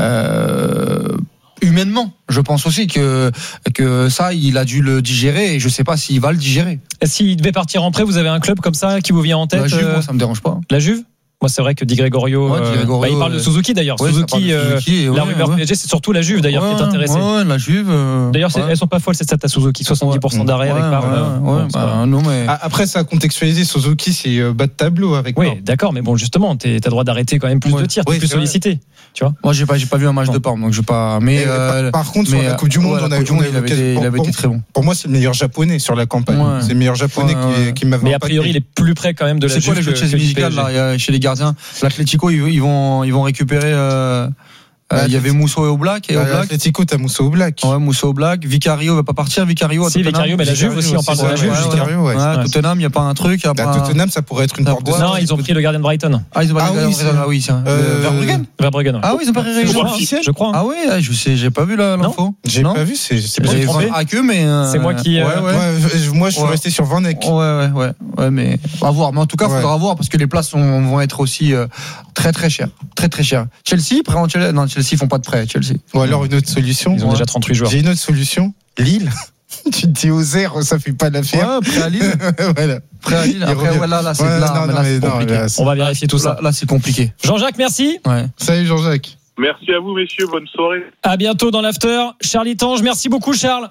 euh, humainement. Je pense aussi que que ça, il a dû le digérer et je sais pas s'il va le digérer. Et s'il devait partir en prêt, vous avez un club comme ça qui vous vient en tête? La Juve, euh... moi, ça me dérange pas. La Juve? Moi, c'est vrai que Di Gregorio, ouais, Di Gregorio euh, bah, il parle de Suzuki d'ailleurs. Ouais, Suzuki, de Suzuki euh, la rumeur ouais. P S G, c'est surtout la Juve d'ailleurs ouais, qui est intéressée. Ouais, la Juve. Euh, d'ailleurs, ouais. elles sont pas folles cette stats à Suzuki, soixante-dix pour cent ouais, d'arrêt ouais, avec Parme. Ouais, ouais, bah, non, mais... Après, ça a contextualisé. Suzuki, c'est euh, bas de tableau avec. Oui, d'accord, mais bon, justement, t'as le droit d'arrêter quand même plus ouais. de tirs, t'es ouais, plus sollicité. Tu vois. Moi, j'ai pas, j'ai pas vu un match bon. de Parme, donc je pas. Mais euh, par, par contre, sur la Coupe du Monde, on a, il avait été très bon. Pour moi, c'est le meilleur japonais sur la campagne. C'est le meilleur japonais qui m'a. Mais a priori, il est plus près quand même de la Juve. C'est quoi les jeux de chaise musicale là chez les gardiens? L'Atlético, ils vont ils vont récupérer euh, euh, il y avait Mousso et Oblak et Oblak. Atlético, t'as Mousso Oblak. Ouais, Mousso Oblak. Vicario va pas partir. Vicario. Si Vicario, mais la Juve aussi, on parle de la Juve. Vicario, ouais. Tottenham, il y a pas un truc. Tottenham, ça pourrait être une porte de sortie. Non, ils ont pris le gardien de Brighton. Ah, ils ont pris le gardien de Brighton. Ah oui, c'est Verbruggen. Verbruggen. Ah oui, ils ont pas réagi. Je crois. Ah oui, je sais, j'ai pas vu l'info. J'ai pas vu. C'est pas trompé. Ah que, mais c'est moi qui. Moi, je suis resté sur Van Eyck. Ouais, ouais, ouais, ouais, mais à voir. Mais en tout cas, faudra voir parce que les places vont être aussi très très chères, très très chères. Chelsea, prêt en Chelsea. Non, Chelsea font pas de prêt. Chelsea. Ou alors une autre solution. Ils ont ouais. déjà trente-huit joueurs. J'ai une autre solution. Lille. Tu te dis aux airs, ça fait pas l'affaire. Ouais, prêt à Lille. Voilà. Prêt à Lille. Après, ouais, là, là, c'est, ouais, là, non, mais là, non, c'est mais compliqué. Non, là, c'est... On va vérifier tout ça. Là, là c'est compliqué. Jean-Jacques, merci. Ouais. Salut Jean-Jacques. Merci à vous, messieurs. Bonne soirée. À bientôt dans l'after. Charlie Tange, merci beaucoup, Charles.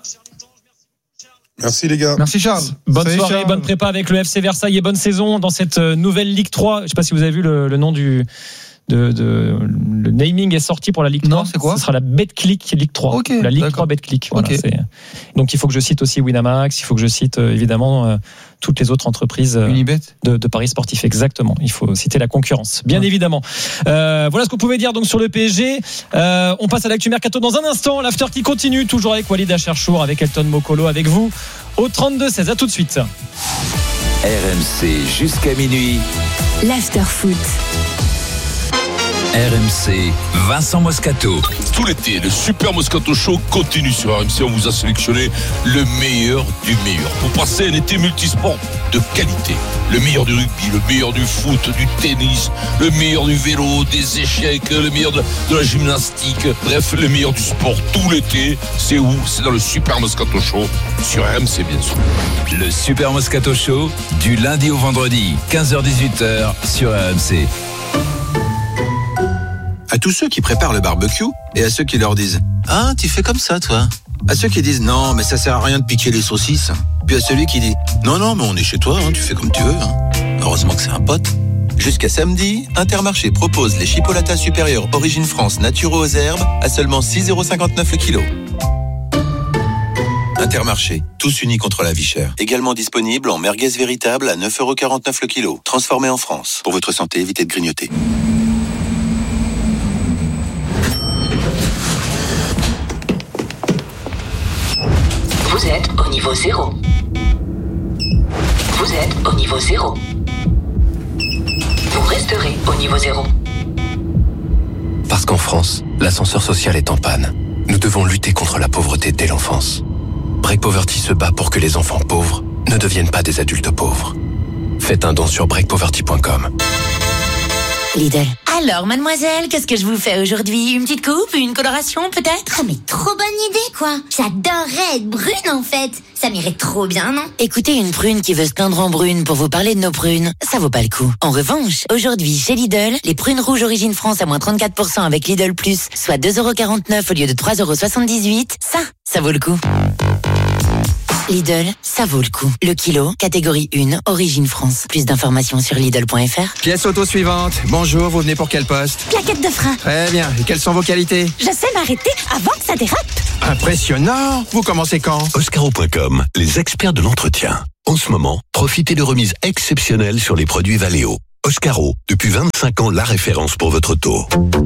Merci les gars. Merci Charles. Bonne Salut soirée, Charles. bonne prépa avec le F C Versailles et bonne saison dans cette nouvelle Ligue trois. Je ne sais pas si vous avez vu le, le nom du... De, de, le naming est sorti pour la Ligue trois. Non, c'est quoi? Ce sera la BetClick Ligue trois. Okay, la Ligue d'accord. trois BetClick. Voilà, okay. c'est... Donc il faut que je cite aussi Winamax, il faut que je cite euh, évidemment euh, toutes les autres entreprises euh, de, de paris sportifs. Exactement. Il faut citer la concurrence, bien ouais. évidemment. Euh, voilà ce qu'on pouvait dire donc sur le P S G. Euh, on passe à l'actu mercato dans un instant. L'after qui continue, toujours avec Walid Acharchour, avec Elton Mokolo, avec vous au trente-deux seize. À tout de suite. R M C jusqu'à minuit. L'after foot. R M C, Vincent Moscato. Tout l'été, le Super Moscato Show continue sur R M C. On vous a sélectionné le meilleur du meilleur pour passer un été multisport de qualité. Le meilleur du rugby, le meilleur du foot, du tennis, le meilleur du vélo, des échecs, le meilleur de, de la gymnastique. Bref, le meilleur du sport tout l'été. C'est où? C'est dans le Super Moscato Show sur R M C, bien sûr. Le Super Moscato Show, du lundi au vendredi, quinze heures dix-huit heures sur R M C. À tous ceux qui préparent le barbecue et à ceux qui leur disent « Ah, tu fais comme ça, toi ?» À ceux qui disent « Non, mais ça sert à rien de piquer les saucisses » Puis à celui qui dit « Non, non, mais on est chez toi, hein, tu fais comme tu veux. Hein. » Heureusement que c'est un pote. Jusqu'à samedi, Intermarché propose les chipolatas supérieurs Origine France naturaux aux herbes à seulement six euros cinquante-neuf le kilo. Intermarché, tous unis contre la vie chère. Également disponible en merguez véritable à neuf euros quarante-neuf le kilo. Transformé en France. Pour votre santé, évitez de grignoter. Vous êtes au niveau zéro. Vous êtes au niveau zéro. Vous resterez au niveau zéro. Parce qu'en France, l'ascenseur social est en panne. Nous devons lutter contre la pauvreté dès l'enfance. Break Poverty se bat pour que les enfants pauvres ne deviennent pas des adultes pauvres. Faites un don sur break poverty point com. Lidl. Alors, mademoiselle, qu'est-ce que je vous fais aujourd'hui? Une petite coupe? Une coloration, peut-être? Ah, mais trop bonne idée, quoi. J'adorerais être brune, en fait. Ça m'irait trop bien, non? Écoutez, une prune qui veut se peindre en brune pour vous parler de nos prunes, ça vaut pas le coup. En revanche, aujourd'hui, chez Lidl, les prunes rouges origine France à moins trente-quatre pour cent avec Lidl Plus, soit deux euros quarante-neuf au lieu de trois euros soixante-dix-huit, ça, ça vaut le coup. Lidl, ça vaut le coup. Le kilo, catégorie un, origine France. Plus d'informations sur Lidl point F R. Pièce auto suivante. Bonjour, vous venez pour quel poste? Plaquette de frein. Très bien. Et quelles sont vos qualités? Je sais m'arrêter avant que ça dérape. Impressionnant. Vous commencez quand? Oscaro point com, les experts de l'entretien. En ce moment, profitez de remises exceptionnelles sur les produits Valeo. Oscaro, depuis vingt-cinq ans, la référence pour votre auto.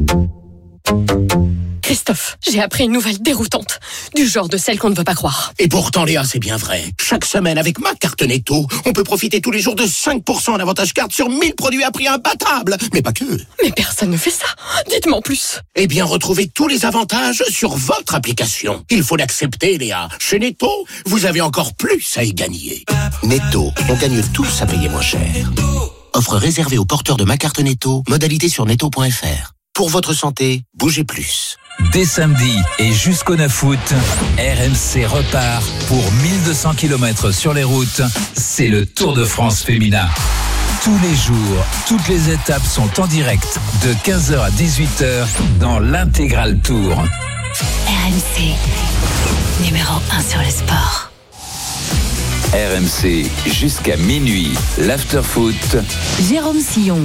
Christophe, j'ai appris une nouvelle déroutante, du genre de celle qu'on ne veut pas croire. Et pourtant, Léa, c'est bien vrai. Chaque semaine, avec ma carte Netto, on peut profiter tous les jours de cinq pour cent en avantage carte sur mille produits à prix imbattable. Mais pas que. Mais personne ne fait ça. Dites-moi en plus. Eh bien, retrouvez tous les avantages sur votre application. Il faut l'accepter, Léa. Chez Netto, vous avez encore plus à y gagner. Netto, on gagne tous à payer moins cher. Offre réservée aux porteurs de ma carte Netto. Modalité sur netto point F R. Pour votre santé, bougez plus. Dès samedi et jusqu'au neuf août, R M C repart pour mille deux cents kilomètres sur les routes. C'est le Tour de France féminin. Tous les jours, toutes les étapes sont en direct de quinze heures à dix-huit heures dans l'intégral Tour. R M C, numéro un sur le sport. R M C jusqu'à minuit, l'after-foot. Jérôme Sillon.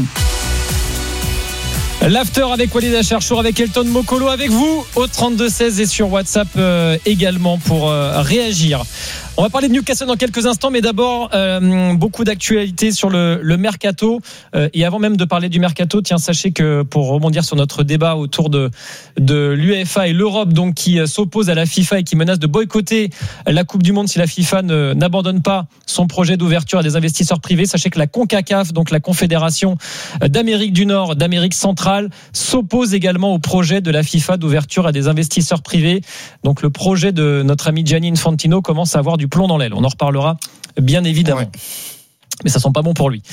L'after avec Walid Acharchour, avec Elton Mokolo, avec vous au trente-deux seize et sur WhatsApp euh, également pour euh, réagir. On va parler de Newcastle dans quelques instants, mais d'abord euh, beaucoup d'actualités sur le, le mercato. Euh, et avant même de parler du mercato, tiens, sachez que pour rebondir sur notre débat autour de de l'UEFA et l'Europe, donc qui euh, s'oppose à la FIFA et qui menace de boycotter la Coupe du Monde si la FIFA ne, n'abandonne pas son projet d'ouverture à des investisseurs privés. Sachez que la CONCACAF, donc la Confédération d'Amérique du Nord, d'Amérique centrale, s'oppose également au projet de la FIFA d'ouverture à des investisseurs privés. Donc le projet de notre ami Gianni Infantino commence à avoir du plomb dans l'aile. On en reparlera bien évidemment. Ouais. Mais ça sent pas bon pour lui.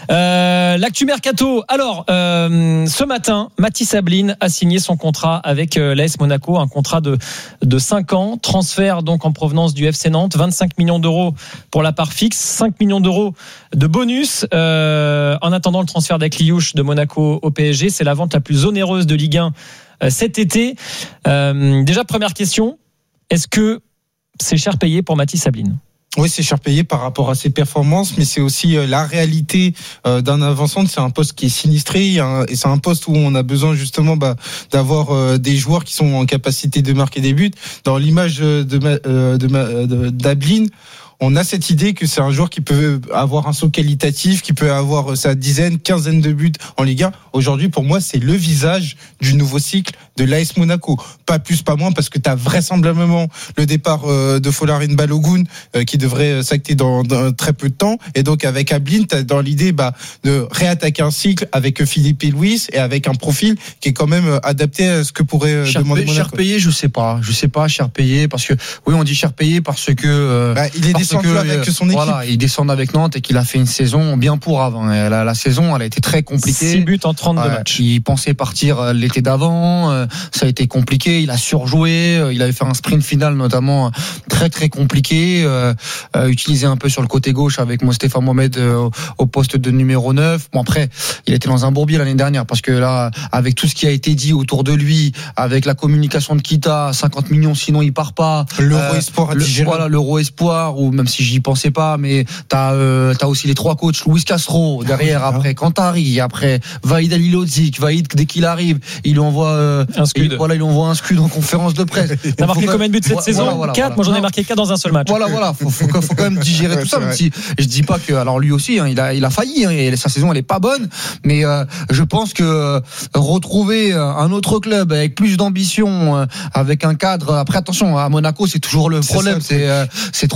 Euh, l'actu mercato. Alors, euh, ce matin, Matthijs Ablin a signé son contrat avec euh, l'A S Monaco, un contrat de de cinq ans, transfert donc en provenance du F C Nantes, vingt-cinq millions d'euros pour la part fixe, cinq millions d'euros de bonus. Euh, en attendant le transfert d'Akliouche de Monaco au P S G, c'est la vente la plus onéreuse de Ligue un euh, cet été. Euh, déjà, première question, est-ce que c'est cher payé pour Matthijs Ablin? Oui, c'est cher payé par rapport à ses performances, mais c'est aussi la réalité d'un avant-centre. C'est un poste qui est sinistré et c'est un poste où on a besoin justement bah, d'avoir des joueurs qui sont en capacité de marquer des buts. Dans l'image de, de, de, d'Ablin, on a cette idée que c'est un joueur qui peut avoir un saut qualitatif, qui peut avoir sa dizaine, quinzaine de buts en Ligue un. Aujourd'hui, pour moi, c'est le visage du nouveau cycle de l'A S Monaco. Pas plus, pas moins, parce que tu as vraisemblablement le départ de Folarin Balogun qui devrait s'acter dans, dans très peu de temps. Et donc, avec Ablin, tu as dans l'idée bah, de réattaquer un cycle avec Philippe et Luis et avec un profil qui est quand même adapté à ce que pourrait cher demander payé, Monaco. Cher payé, je sais pas. Je sais pas, cher payé, parce que, oui, on dit cher payé parce que... Euh, bah, il est descendu que, avec son équipe. Voilà, il descend avec Nantes et qu'il a fait une saison bien pour avant. Et la, la saison, elle a été très compliquée. six buts en trente-deux ouais, matchs. Il pensait partir l'été d'avant. Euh, ça a été compliqué. Il a surjoué. Euh, il avait fait un sprint final notamment très très compliqué. Euh, euh, utilisé un peu sur le côté gauche avec Mostefa Mohamed euh, au poste de numéro neuf. Bon après, il était dans un bourbier l'année dernière parce que là, avec tout ce qui a été dit autour de lui, avec la communication de Kita, cinquante millions sinon il part pas. L'Euro euh, Espoir à digérer. Voilà, l'Euro Espoir, ou même si j'y pensais pas, mais t'as euh, t'as aussi les trois coachs, Luis Castro derrière, après Cantari, après Vaïd Alilodzic, Vaïd dès qu'il arrive, il lui envoie euh, un scud. Il, voilà, il lui envoie un scud en conférence de presse. T'as marqué combien de buts cette voilà, saison? voilà, voilà, quatre. voilà. Moi j'en ai non. marqué quatre dans un seul match. Voilà, voilà, faut, faut, faut quand même digérer ouais, tout ça. Même vrai. si je dis pas que, alors lui aussi, hein, il a il a failli, hein, et sa saison elle est pas bonne, mais euh, je pense que euh, retrouver un autre club avec plus d'ambition, euh, avec un cadre. Après attention, à Monaco c'est toujours le C'est problème, ça, c'est euh, c'est trop calme.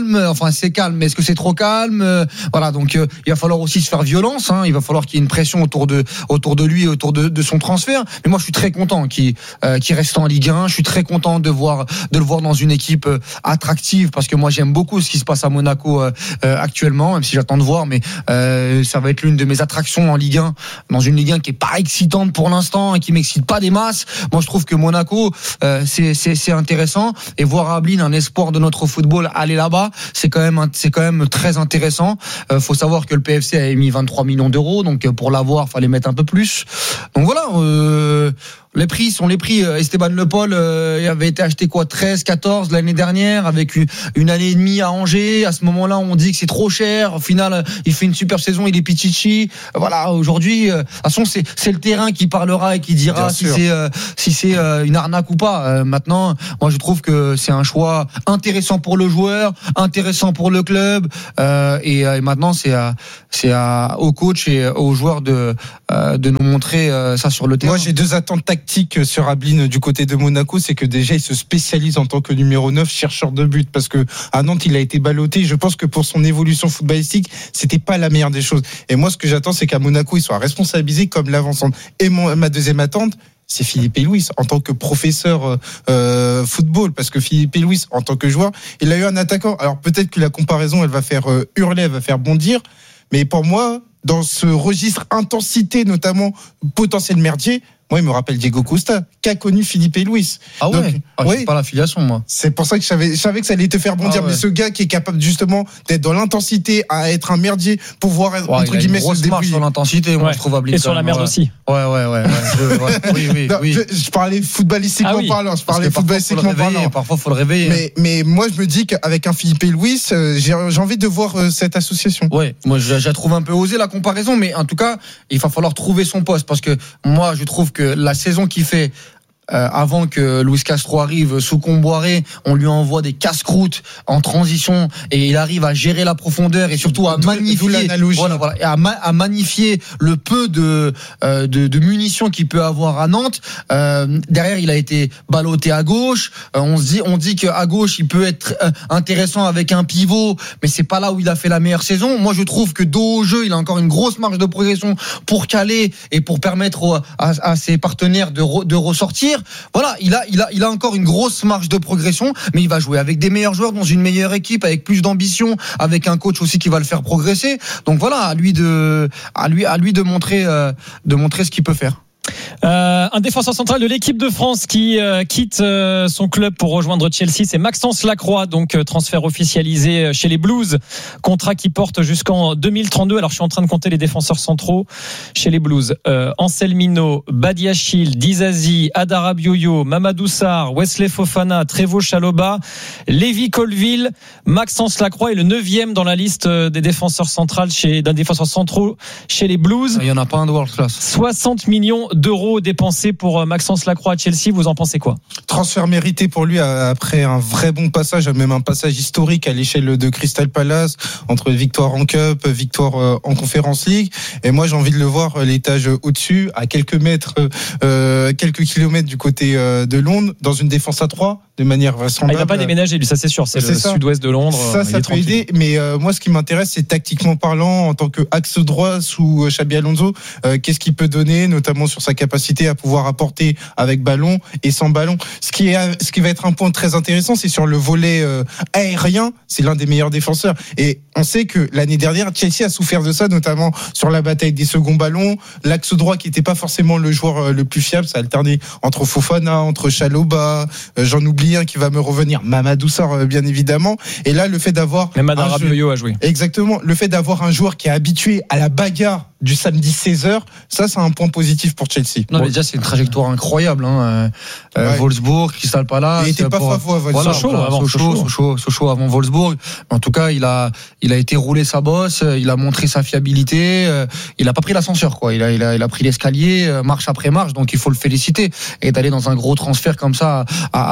calme. Enfin, c'est calme, mais est-ce que c'est trop calme? euh, Voilà, donc euh, il va falloir aussi se faire violence. Hein, il va falloir qu'il y ait une pression autour de autour de lui, autour de, de son transfert. Mais moi, je suis très content qu'il euh, qu'il reste en Ligue un. Je suis très content de voir de le voir dans une équipe euh, attractive, parce que moi, j'aime beaucoup ce qui se passe à Monaco euh, euh, actuellement, même si j'attends de voir. Mais euh, ça va être l'une de mes attractions en Ligue un, dans une Ligue un qui est pas excitante pour l'instant et qui m'excite pas des masses. Moi, je trouve que Monaco, euh, c'est c'est c'est intéressant, et voir Ablin, un espoir de notre football, aller là-bas, c'est quand même c'est quand même très intéressant. Euh, faut savoir que le P F C a émis vingt-trois millions d'euros, donc pour l'avoir, fallait mettre un peu plus. Donc voilà. Euh, Les prix sont les prix. Esteban Le Paul euh, avait été acheté quoi, treize, quatorze l'année dernière, avec une, une année et demie à Angers. À ce moment-là, on dit que c'est trop cher. Au final, il fait une super saison, il est Pichichi. Voilà, aujourd'hui, euh, de toute façon, c'est, c'est le terrain qui parlera et qui dira Bien si sûr. c'est, euh, si c'est euh, une arnaque ou pas. Euh, maintenant, moi, je trouve que c'est un choix intéressant pour le joueur, intéressant pour le club. Euh, et, et maintenant, c'est, à, c'est à, au coach et aux joueurs de, euh, de nous montrer euh, ça sur le terrain. Moi, j'ai deux attentes tactiques sur Ablin du côté de Monaco, c'est que déjà il se spécialise en tant que numéro neuf, chercheur de but, parce que à Nantes il a été ballotté. Je pense que pour son évolution footballistique, c'était pas la meilleure des choses. Et moi, ce que j'attends, c'est qu'à Monaco il soit responsabilisé comme l'avancante. Et mon, ma deuxième attente, c'est Philippe Luis en tant que professeur euh, football, parce que Philippe Luis en tant que joueur, il a eu un attaquant. Alors peut-être que la comparaison elle va faire euh, hurler, elle va faire bondir, mais pour moi, dans ce registre intensité, notamment potentiel merdier, moi, il me rappelle Diego Costa, qu'a connu Philippe Luis. Ah ouais. Donc, ah, oui. C'est pas l'affiliation, moi. C'est pour ça que je savais, je savais que ça allait te faire bondir. Ah ouais. Mais ce gars qui est capable justement d'être dans l'intensité, à être un merdier, pouvoir ouais, entre guillemets se débrouiller. Sur l'intensité, moi ouais. je trouve Ablin. Et sur la merde ouais. aussi. Ouais, ouais, ouais. ouais. je, ouais. Oui, oui, non, oui. Je, je parlais footballistiquement ah oui. parlant. Je parlais footballistiquement parlant. Parfois, faut le réveiller. Mais, mais moi, je me dis qu'avec un Philippe Luis, euh, j'ai, j'ai envie de voir euh, cette association. Ouais. Moi, je, je trouve un peu osé la comparaison, mais en tout cas, il va falloir trouver son poste, parce que moi, je trouve que la saison qui fait Euh, avant que Luis Castro arrive sous Comboiré, on lui envoie des casse-croûtes en transition et il arrive à gérer la profondeur et surtout à magnifier, voilà, voilà, à, ma, à magnifier le peu de, euh, de, de munitions qu'il peut avoir à Nantes. Euh, derrière, il a été ballotté à gauche. Euh, on se dit, on dit qu'à gauche, il peut être euh, intéressant avec un pivot, mais c'est pas là où il a fait la meilleure saison. Moi, je trouve que dos au jeu, il a encore une grosse marge de progression pour caler et pour permettre aux, à, à ses partenaires de, re, de ressortir. Voilà, il a, il a, il a encore une grosse marge de progression, mais il va jouer avec des meilleurs joueurs dans une meilleure équipe, avec plus d'ambition, avec un coach aussi qui va le faire progresser. Donc voilà, à lui de, à lui, à lui de montrer, euh, de montrer ce qu'il peut faire. Euh, un défenseur central de l'équipe de France qui euh, quitte euh, son club pour rejoindre Chelsea, c'est Maxence Lacroix, donc euh, transfert officialisé chez les Blues, contrat qui porte jusqu'en deux mille trente-deux. Alors je suis en train de compter les défenseurs centraux chez les Blues. euh, Anselmino, Badiachil, Dizazi, Adara Bioyo, Mamadou Sarr, Wesley Fofana, Trevo Chaloba, Lévi Colville. Maxence Lacroix est le neuvième dans la liste des défenseurs centraux chez, d'un défenseur centraux chez les Blues. Il y en a pas un de world class. soixante millions d'euros dépensés pour Maxence Lacroix à Chelsea. Vous en pensez quoi? Transfert mérité pour lui après un vrai bon passage, même un passage historique à l'échelle de Crystal Palace, entre victoire en Cup, victoire en Conference League. Et moi, j'ai envie de le voir l'étage au-dessus, à quelques mètres, euh, quelques kilomètres du côté de Londres, dans une défense à trois, de manière vraisemblable. Ah, il va pas déménager, lui, ça c'est sûr. C'est, c'est le ça. Sud-ouest de Londres. Ça, ça peut tranquille. aider. Mais euh, moi, ce qui m'intéresse, c'est tactiquement parlant, en tant qu'axe droit sous Xabi Alonso, euh, qu'est-ce qu'il peut donner, notamment sur sa capacité à pouvoir apporter avec ballon et sans ballon. Ce qui est, ce qui va être un point très intéressant, c'est sur le volet euh, aérien. C'est l'un des meilleurs défenseurs. Et on sait que l'année dernière, Chelsea a souffert de ça, notamment sur la bataille des seconds ballons. L'axe droit qui n'était pas forcément le joueur le plus fiable, ça a alterné entre Fofana, entre Chaloba, euh, j'en oublie un qui va me revenir, Mamadou Sarr, bien évidemment. Et là, le fait d'avoir... Même Adara Bioyo a joué. Exactement. Le fait d'avoir un joueur qui est habitué à la bagarre du samedi seize heures, ça c'est un point positif pour Chelsea. Non, bon. Mais déjà c'est une trajectoire incroyable, hein. Euh, ouais. Wolfsburg, Crystal Palace. Il était pas pour... favois, voilà, Sochaux voilà, avant, Sochaux, Sochaux, Sochaux avant Wolfsburg. En tout cas, il a, il a été roulé sa bosse, il a montré sa fiabilité, il a pas pris l'ascenseur, quoi. Il a, il a, il a pris l'escalier, marche après marche, donc il faut le féliciter. Et d'aller dans un gros transfert comme ça à, à Chelsea,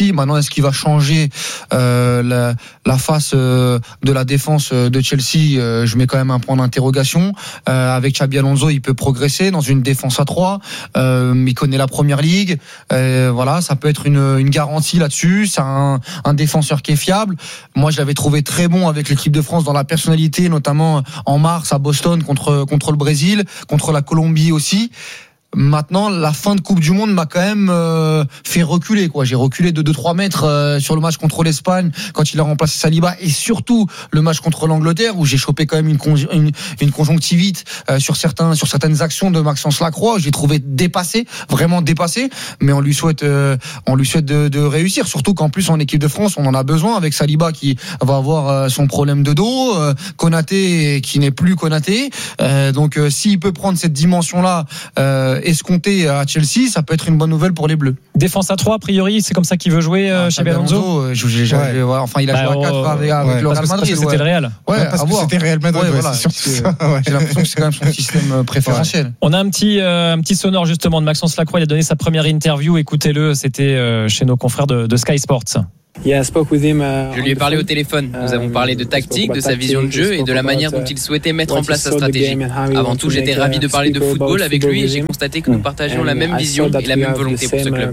Chelsea. Maintenant, est-ce qu'il va changer euh, la, la face euh, de la défense de Chelsea? euh, Je mets quand même un point d'interrogation. Euh, avec Xabi Alonso, il peut progresser dans une défense à trois. Euh, il connaît la Première Ligue. Euh, voilà, ça peut être une, une garantie là-dessus. C'est un, un défenseur qui est fiable. Moi, je l'avais trouvé très bon avec l'équipe de France dans la personnalité, notamment en mars à Boston contre contre le Brésil, contre la Colombie aussi. Maintenant, la fin de Coupe du Monde m'a quand même euh, fait reculer, quoi. J'ai reculé de deux trois mètres euh, sur le match contre l'Espagne quand il a remplacé Saliba, et surtout le match contre l'Angleterre où j'ai chopé quand même une, con- une, une conjonctivite euh, sur certains sur certaines actions de Maxence Lacroix. J'ai trouvé dépassé, vraiment dépassé. Mais on lui souhaite euh, on lui souhaite de, de réussir. Surtout qu'en plus en équipe de France, on en a besoin avec Saliba qui va avoir euh, son problème de dos, euh, Konaté qui n'est plus Konaté. Euh, donc euh, s'il peut prendre cette dimension-là. Euh, escompté à Chelsea, ça peut être une bonne nouvelle pour les Bleus. Défense à trois, a priori, c'est comme ça qu'il veut jouer euh, ah, Xabi Alonso. Euh, je, je, je, ouais. ouais, enfin, il a bah, joué à quatre avec, avec ouais. le Real parce Madrid. Que, parce que c'était ouais. le Real. Ouais, ouais, parce que c'était Real Madrid. Ouais, ouais, voilà. C'est c'est ça, ouais. J'ai l'impression que c'est quand même son système préférentiel. Ouais. On a un petit, euh, un petit sonore justement de Maxence Lacroix. Il a donné sa première interview. Écoutez-le, c'était euh, chez nos confrères de, de Sky Sports. Je lui ai parlé au téléphone. Nous avons parlé de tactique, de sa vision de jeu et de la manière dont il souhaitait mettre en place sa stratégie. Avant tout, j'étais ravi de parler de football avec lui et j'ai constaté que nous partagions la même vision et la même volonté pour ce club.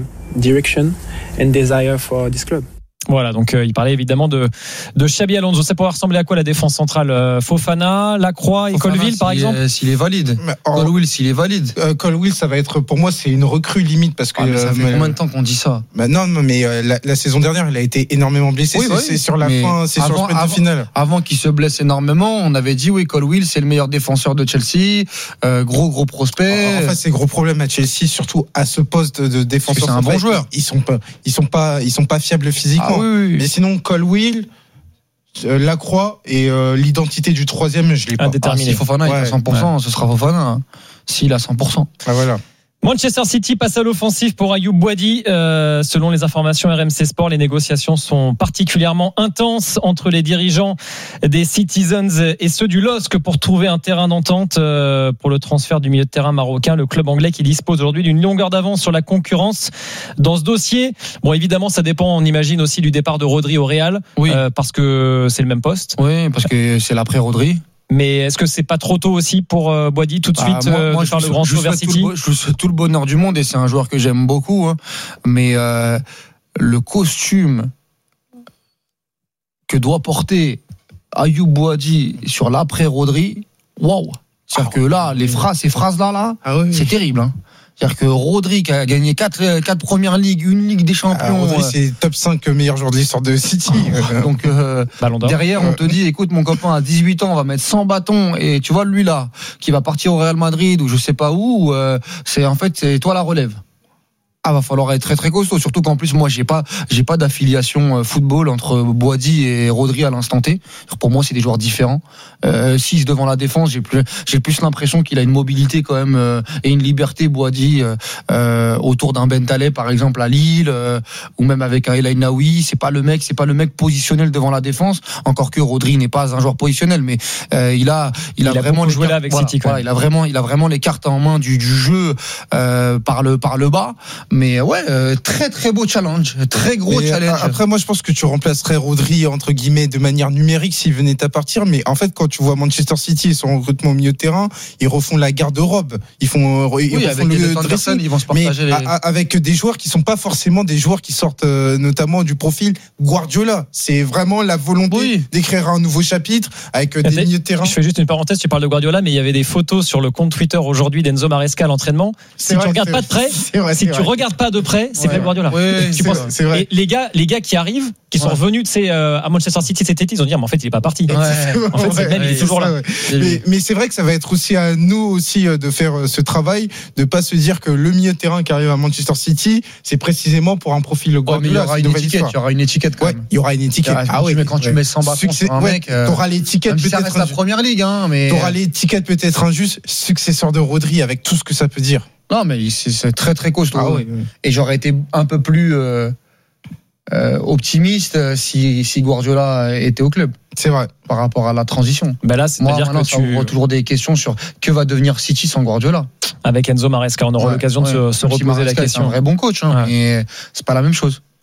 Voilà, donc euh, il parlait évidemment de de Xabi Alonso. Ça pourrait ressembler à quoi la défense centrale? euh, Fofana, Lacroix et Colville par exemple. Est, s'il est valide. Colville, s'il est valide. Euh, Colville, ça va être pour moi c'est une recrue limite parce que. Ah, mais ça euh, fait mais, combien de temps qu'on dit ça? Bah non, mais euh, la, la saison dernière, il a été énormément blessé. Oui, c'est, oui, c'est sur la fin, c'est avant, sur le sprint avant, de finale. Avant qu'il se blesse énormément, on avait dit oui, Colville, c'est le meilleur défenseur de Chelsea, euh, gros gros prospect. En fait, c'est gros problème à Chelsea, surtout à ce poste de défenseur. C'est un bon joueur. Ils sont pas, ils sont pas, ils sont pas fiables physiquement. Ah, oui, oui. Mais sinon, Colville, euh, Lacroix et euh, l'identité du troisième, je l'ai pas. déterminé. Ah, si Fofana ouais, est à cent pour cent, ouais. ce sera Fofana. Hein. S'il a cent pour cent. Ah voilà. Manchester City passe à l'offensive pour Ayoub Boadi. Euh, selon les informations R M C Sport, les négociations sont particulièrement intenses entre les dirigeants des Citizens et ceux du L O S C pour trouver un terrain d'entente euh, pour le transfert du milieu de terrain marocain. Le club anglais qui dispose aujourd'hui d'une longueur d'avance sur la concurrence dans ce dossier. Bon, évidemment, ça dépend, on imagine aussi du départ de Rodri au Real, oui. euh, parce que c'est le même poste. Oui, parce que c'est l'après Rodri. Mais est-ce que c'est pas trop tôt aussi pour euh, Boadi tout de suite bah, moi, euh, moi, de faire je, le grand je saut vers City? le, Je souhaite tout le bonheur du monde et c'est un joueur que j'aime beaucoup. Hein. Mais euh, le costume que doit porter Ayoub Boadi sur l'après Rodri, waouh! C'est-à-dire ah, que là, les phrases, ces phrases-là, là, ah, oui, c'est oui. terrible. Hein. C'est-à-dire que Rodri qui a gagné quatre, quatre premières ligues, une Ligue des Champions. Ah, Rodri, euh, c'est top cinq meilleurs joueurs de l'histoire de City. Donc euh, derrière, on te dit, écoute, mon copain à dix-huit ans, on va mettre cent bâtons. Et tu vois, lui là, qui va partir au Real Madrid ou je sais pas où, euh, c'est en fait, c'est toi la relève. Ah, va falloir être très très costaud. Surtout qu'en plus, moi, j'ai pas, j'ai pas d'affiliation football entre Boadi et Rodri à l'instant T. Pour moi, c'est des joueurs différents. Euh, Six devant la défense, j'ai plus, j'ai plus l'impression qu'il a une mobilité quand même euh, et une liberté Boadi euh, autour d'un Bentaleb par exemple à Lille euh, ou même avec un El Ainaoui. C'est pas le mec, c'est pas le mec positionnel devant la défense. Encore que Rodri n'est pas un joueur positionnel, mais euh, il a, il, il a, a vraiment joué là avec voilà, City. Voilà, il a vraiment, il a vraiment les cartes en main du, du jeu euh, par le par le bas. Mais ouais, euh, très très beau challenge, très gros mais challenge. Après, moi, je pense que tu remplacerais Rodri entre guillemets de manière numérique s'il venait à partir. Mais en fait, quand tu vois Manchester City et son recrutement au milieu de terrain, ils refont la garde-robe. Ils font, ils oui, refont avec le dressing, personnes, ils vont se partager. Mais les... avec des joueurs qui sont pas forcément des joueurs qui sortent euh, notamment du profil Guardiola. C'est vraiment la volonté oui. d'écrire un nouveau chapitre avec euh, des milieux de terrain. Je fais juste une parenthèse. Tu parles de Guardiola, mais il y avait des photos sur le compte Twitter aujourd'hui d'Enzo Maresca à l'entraînement. Si c'est tu vrai, regardes pas de près, vrai, si tu vrai. regardes pas de près, c'est ouais. pas Guardiola. Oui, oui, tu c'est, penses, vrai, c'est vrai. Et les gars, les gars qui arrivent, qui sont ouais. revenus, tu sais, euh, à Manchester City cet été, ils ont dit, mais en fait, il est pas parti. Ouais. En fait, c'est le même, il est toujours ça, là. Ouais. Mais, mais c'est vrai que ça va être aussi à nous aussi de faire ce travail, de pas se dire que le milieu de terrain qui arrive à Manchester City, c'est précisément pour un profil Guardiola. Ouais, il y aura une étiquette. Il y aura une étiquette quand ouais, même. Il y aura une étiquette. Ah oui, mais quand tu mets cent bâtons sur un mec, t'auras l'étiquette peut-être. Ça reste la première ligue, hein, mais t'auras l'étiquette peut-être injuste, successeur de Rodri avec tout ce que ça peut dire. Non, mais c'est, c'est très très costaud. Ah, oui, oui. Et j'aurais été un peu plus euh, euh, optimiste si, si Guardiola était au club. C'est vrai. Par rapport à la transition. Ben là, c'est-à-dire Moi, que ça tu ouvre toujours des questions sur que va devenir City sans Guardiola. Avec Enzo Maresca, on aura ouais, l'occasion ouais. de se, se reposer Maresca, la question. C'est un vrai bon coach, hein, ouais. mais c'est pas la même chose.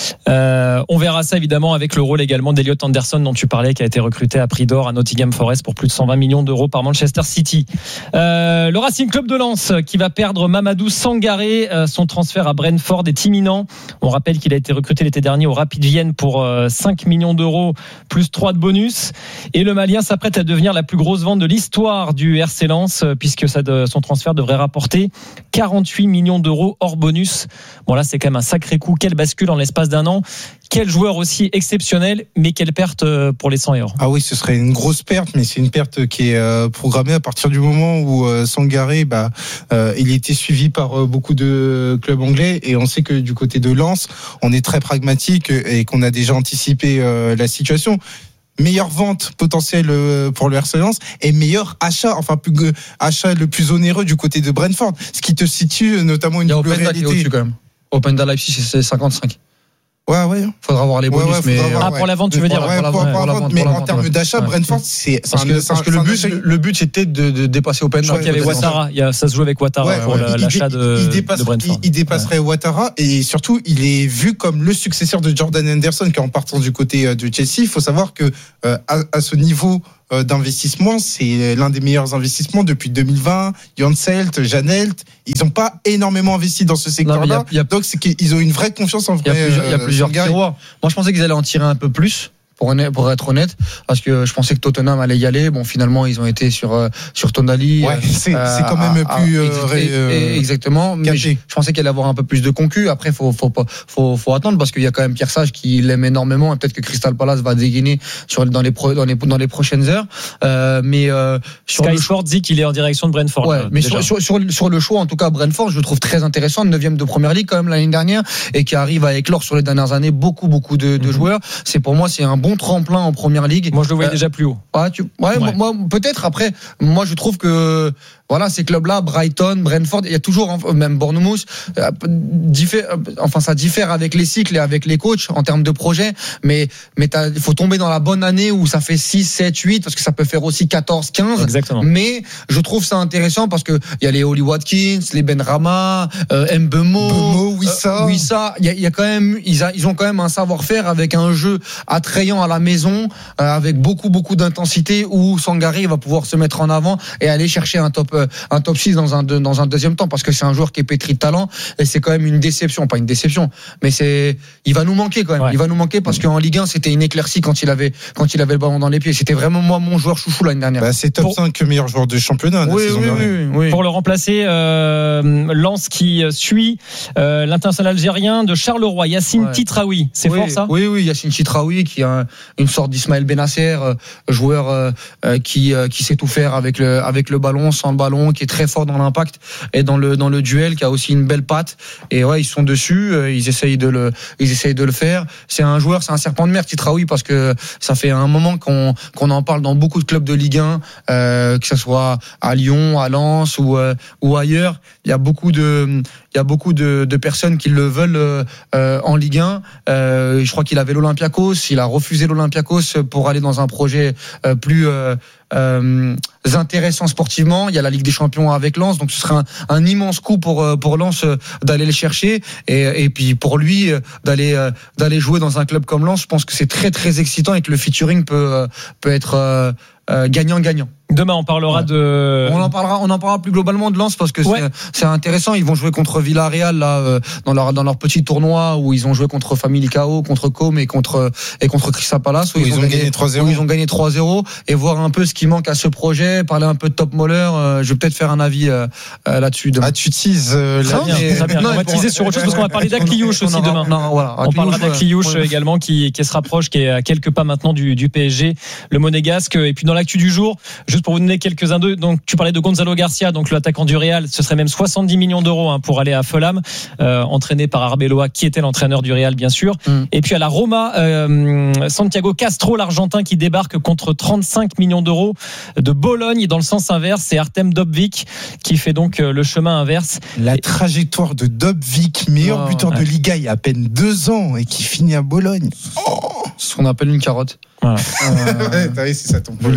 Euh, on verra ça évidemment avec le rôle également d'Elliot Anderson dont tu parlais, qui a été recruté à prix d'or à Nottingham Forest pour plus de cent vingt millions d'euros par Manchester City. Euh, le Racing Club de Lens qui va perdre Mamadou Sangaré, euh, son transfert à Brentford est imminent. On rappelle qu'il a été recruté l'été dernier au Rapid Vienne pour euh, cinq millions d'euros plus trois de bonus, et le Malien s'apprête à devenir la plus grosse vente de l'histoire du R C Lens, euh, puisque ça de, son transfert devrait rapporter quarante-huit millions d'euros hors bonus. Bon là c'est quand même un sacré coup, quelle bascule en l'espace d'un an, quel joueur aussi exceptionnel, mais quelle perte pour les cent et or. Ah oui, ce serait une grosse perte, mais c'est une perte qui est euh, programmée à partir du moment où euh, Sangaré, bah, euh, il a été suivi par euh, beaucoup de clubs anglais, et on sait que du côté de Lens, on est très pragmatique et qu'on a déjà anticipé euh, la situation. Meilleure vente potentielle pour le R C Lens et meilleur achat, enfin plus achat le plus onéreux du côté de Brentford, ce qui te situe notamment une double réalité. Il y a au-dessus quand même. Openda Leipzig c'est cinquante-cinq. Ouais, ouais. Faudra voir les bonus, ouais, ouais, mais avoir, ah, pour la vente, tu veux dire ouais, pour la pour, vente, pour la vente, mais en termes d'achat, ouais. Brentford, c'est parce un, que, c'est parce un, que le but, le, le but, c'était de, de dépasser Openda. Je crois qu'il y avait Ouattara. Il y a, ça se joue avec Ouattara ouais, pour ouais, l'achat de, il dépasse, de Brentford. Il, il dépasserait ouais. Ouattara, et surtout, il est vu comme le successeur de Jordan Henderson, qui est en partant du côté de Chelsea. Il faut savoir que euh, à, à ce niveau d'investissement, c'est l'un des meilleurs investissements depuis deux mille vingt. Janselt, Janelt, ils n'ont pas énormément investi dans ce secteur-là. Non, y a, y a, donc c'est qu'ils ont une vraie confiance en vrai. Il y a plusieurs, euh, y a plusieurs tiroirs. Moi, je pensais qu'ils allaient en tirer un peu plus. Pour, pour être honnête, parce que je pensais que Tottenham allait y aller. Bon, finalement, ils ont été sur euh, sur Tonali. Ouais, c'est, euh, c'est quand même à, plus à, euh, ré, euh, exactement. Mais je, je pensais qu'il allait avoir un peu plus de concu. Après, faut faut faut faut attendre parce qu'il y a quand même Pierre Sage qui l'aime énormément et peut-être que Crystal Palace va dégainer sur dans les pro, dans les dans les prochaines heures. Euh, mais euh, sur Sky le Sport dit qu'il est en direction de Brentford. Ouais, mais sur, sur sur sur le choix, en tout cas, Brentford, je le trouve très intéressant, neuvième de Première Ligue quand même l'année dernière et qui arrive à éclore sur les dernières années beaucoup beaucoup de, de mm-hmm. joueurs. C'est pour moi, c'est un bon tremplin en Première Ligue. Moi je le voyais euh, déjà plus haut. Ouais, tu, ouais, ouais. Moi, peut-être après. Moi je trouve que voilà, ces clubs-là, Brighton, Brentford, il y a toujours, même Bournemouth, euh, diffère, enfin ça diffère avec les cycles et avec les coachs en termes de projet, mais mais il faut tomber dans la bonne année où ça fait six, sept, huit, parce que ça peut faire aussi quatorze, quinze. Exactement. Mais je trouve ça intéressant parce que il y a les Oli Watkins, les Benrahma, euh, Mbeumo, Mbeumo, Wissa, euh, Wissa. Il y a, il y a quand même, ils, a, ils ont quand même un savoir-faire avec un jeu attrayant à la maison, euh, avec beaucoup beaucoup d'intensité où Sangaré va pouvoir se mettre en avant et aller chercher un top un top six dans un dans un deuxième temps parce que c'est un joueur qui est pétri de talent et c'est quand même une déception, pas une déception, mais c'est il va nous manquer quand même. Ouais. Il va nous manquer parce qu'en Ligue un c'était une éclaircie quand il avait quand il avait le ballon dans les pieds. C'était vraiment moi mon joueur chouchou l'année dernière. Bah, c'est top Pour... cinq meilleur joueur de championnat. Oui, oui, oui, oui. Pour le remplacer, euh, Lens qui suit euh, l'international algérien de Charleroi, Yacine ouais. Titraoui. C'est oui, fort ça. Oui, oui, Yacine Titraoui qui a un, une sorte d'Ismaël Benasser, euh, joueur euh, qui euh, qui sait tout faire avec le avec le ballon, sans le ballon, qui est très fort dans l'impact et dans le dans le duel, qui a aussi une belle patte. Et ouais, ils sont dessus, ils essayent de le ils essayent de le faire. C'est un joueur, c'est un serpent de mer, Titraoui, parce que ça fait un moment qu'on qu'on en parle dans beaucoup de clubs de Ligue un, euh, que ce soit à Lyon, à Lens ou euh, ou ailleurs. Il y a beaucoup de il y a beaucoup de, de personnes qui le veulent euh, en Ligue un. Euh, je crois qu'il avait l'Olympiakos, il a refusé l'Olympiakos pour aller dans un projet euh, plus euh, euh, intéressant sportivement. Il y a la Ligue des Champions avec Lens, donc ce serait un, un immense coup pour pour Lens d'aller le chercher et, et puis pour lui d'aller d'aller jouer dans un club comme Lens. Je pense que c'est très très excitant et que le featuring peut peut être euh, euh, gagnant-gagnant. Demain, on parlera ouais. de. On en parlera, on en parlera plus globalement de Lens parce que ouais. c'est, c'est intéressant. Ils vont jouer contre Villarreal là euh, dans leur dans leur petit tournoi où ils ont joué contre Famalicão, contre Com et contre et contre Crystal Palace où, où ils, ils ont gagné, gagné trois zéro. Où ils ont gagné trois zéro et voir un peu ce qui manque à ce projet, parler un peu de Top Moller. Euh, je vais peut-être faire un avis euh, euh, là-dessus demain. Ah, tu teases euh, très bien, mais... très bien. Non, on va teaser sur autre chose parce qu'on va parler d'Akliouche aussi demain. Non, voilà. On parlera d'Akliouche ouais. également qui qui se rapproche, qui est à quelques pas maintenant du du P S G, le Monégasque. Et puis dans l'actu du jour, juste pour vous donner quelques d'eux. Donc tu parlais de Gonzalo Garcia, donc l'attaquant du Real, ce serait même soixante-dix millions d'euros hein, pour aller à Fulham, euh, entraîné par Arbeloa qui était l'entraîneur du Real bien sûr. Mm. Et puis à la Roma, euh, Santiago Castro, l'Argentin qui débarque contre trente-cinq millions d'euros de Bologne. Dans le sens inverse, c'est Artem Dopvik qui fait donc le chemin inverse. La trajectoire de Dopvik, meilleur oh, buteur ouais. de Liga il y a à peine deux ans et qui finit à Bologne. Oh, ce qu'on appelle une carotte. Voilà. Euh... T'as réussi, ça tombe.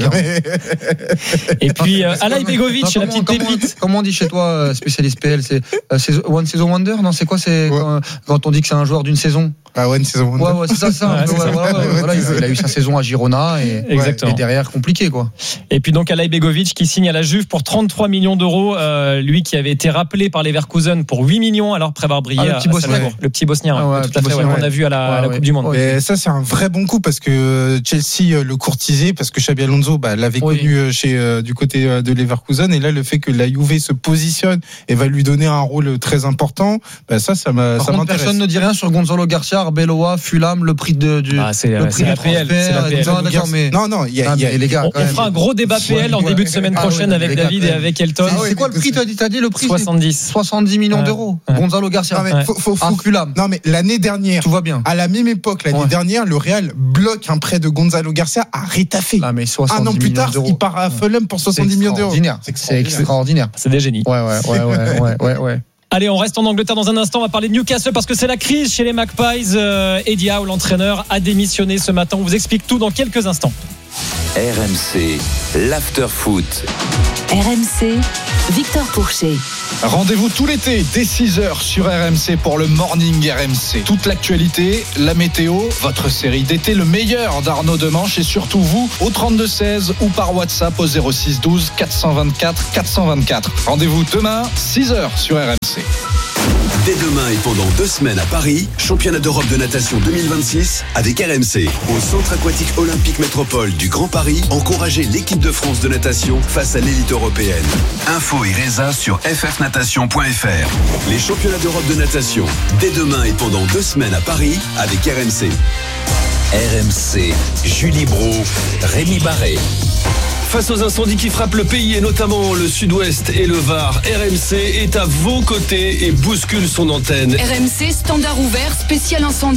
Et puis euh, Alay Begovic, la petite comment, pépite. Comment on dit chez toi, spécialiste P L, c'est euh, One Season Wonder? Non, c'est quoi? C'est ouais. quand, quand on dit que c'est un joueur d'une saison? Ah, One Season Wonder. Ouais, ouais, c'est ça, c'est ça. Ouais, ouais, ouais, ouais, ouais, voilà, il, il a eu sa saison à Girona et, Exactement. et derrière compliqué, quoi. Et puis donc Alay Begovic qui signe à la Juve pour trente-trois millions d'euros, euh, lui qui avait été rappelé par Leverkusen pour huit millions alors après avoir brillé ah, le petit à Bosnien, Salzbourg. Le petit Bosnien, ah, ouais, tout à fait, ouais, qu'on a vu à la, à la ouais, Coupe du Monde. Ouais. Et ça c'est un vrai bon coup parce que Chelsea le courtisait parce que Xabi Alonso bah, l'avait oui. connu chez euh, du côté de Leverkusen et là le fait que la Juve se positionne et va lui donner un rôle très important, bah, ça ça m'a, Par ça contre, m'intéresse. Personne ne dit rien sur Gonzalo Garcia, Arbeloa, Fulham, le prix de du ah, c'est, le prix c'est la P L, c'est la P L. Non, d'accord, mais non non, il y a, ah, y a les gars, on, on fera un gros débat P L en début de semaine prochaine ah, ouais, avec David gars, et avec Elton. C'est, c'est quoi le prix? T'as dit, t'as dit le prix? soixante-dix soixante-dix millions ouais. d'euros. Ouais. Gonzalo Garcia. Non mais, faut, faut, faut, Fulham. Non mais l'année dernière, tout va bien. À la même époque, l'année ouais. dernière, le Real bloque un prêt de Gonzalo Garcia à Retafe. Ah mais un an plus tard, il part à Fulham pour soixante-dix millions d'euros. C'est, c'est extraordinaire. C'est des génies. Ouais ouais ouais ouais ouais ouais. ouais. Allez, on reste en Angleterre dans un instant. On va parler de Newcastle parce que c'est la crise chez les Magpies. Euh, Eddie Howe, l'entraîneur, a démissionné ce matin. On vous explique tout dans quelques instants. R M C, l'after-foot. R M C, Victor Pourchet. Rendez-vous tout l'été dès six heures sur R M C pour le Morning R M C. Toute l'actualité, la météo, votre série d'été, le meilleur d'Arnaud Demanche et surtout vous au trente-deux seize ou par WhatsApp au zéro six douze quatre cent vingt-quatre quatre cent vingt-quatre. Rendez-vous demain six heures sur R M C. Dès demain et pendant deux semaines à Paris, championnat d'Europe de natation deux mille vingt-six avec R M C. Au Centre aquatique olympique métropole du Grand Paris, encouragez l'équipe de France de natation face à l'élite européenne. Info et résa sur f f natation point f r. Les championnats d'Europe de natation, dès demain et pendant deux semaines à Paris avec R M C. R M C, Julie Bro, Rémi Barré. Face aux incendies qui frappent le pays et notamment le sud-ouest et le Var, R M C est à vos côtés et bouscule son antenne. R M C, standard ouvert, spécial incendie.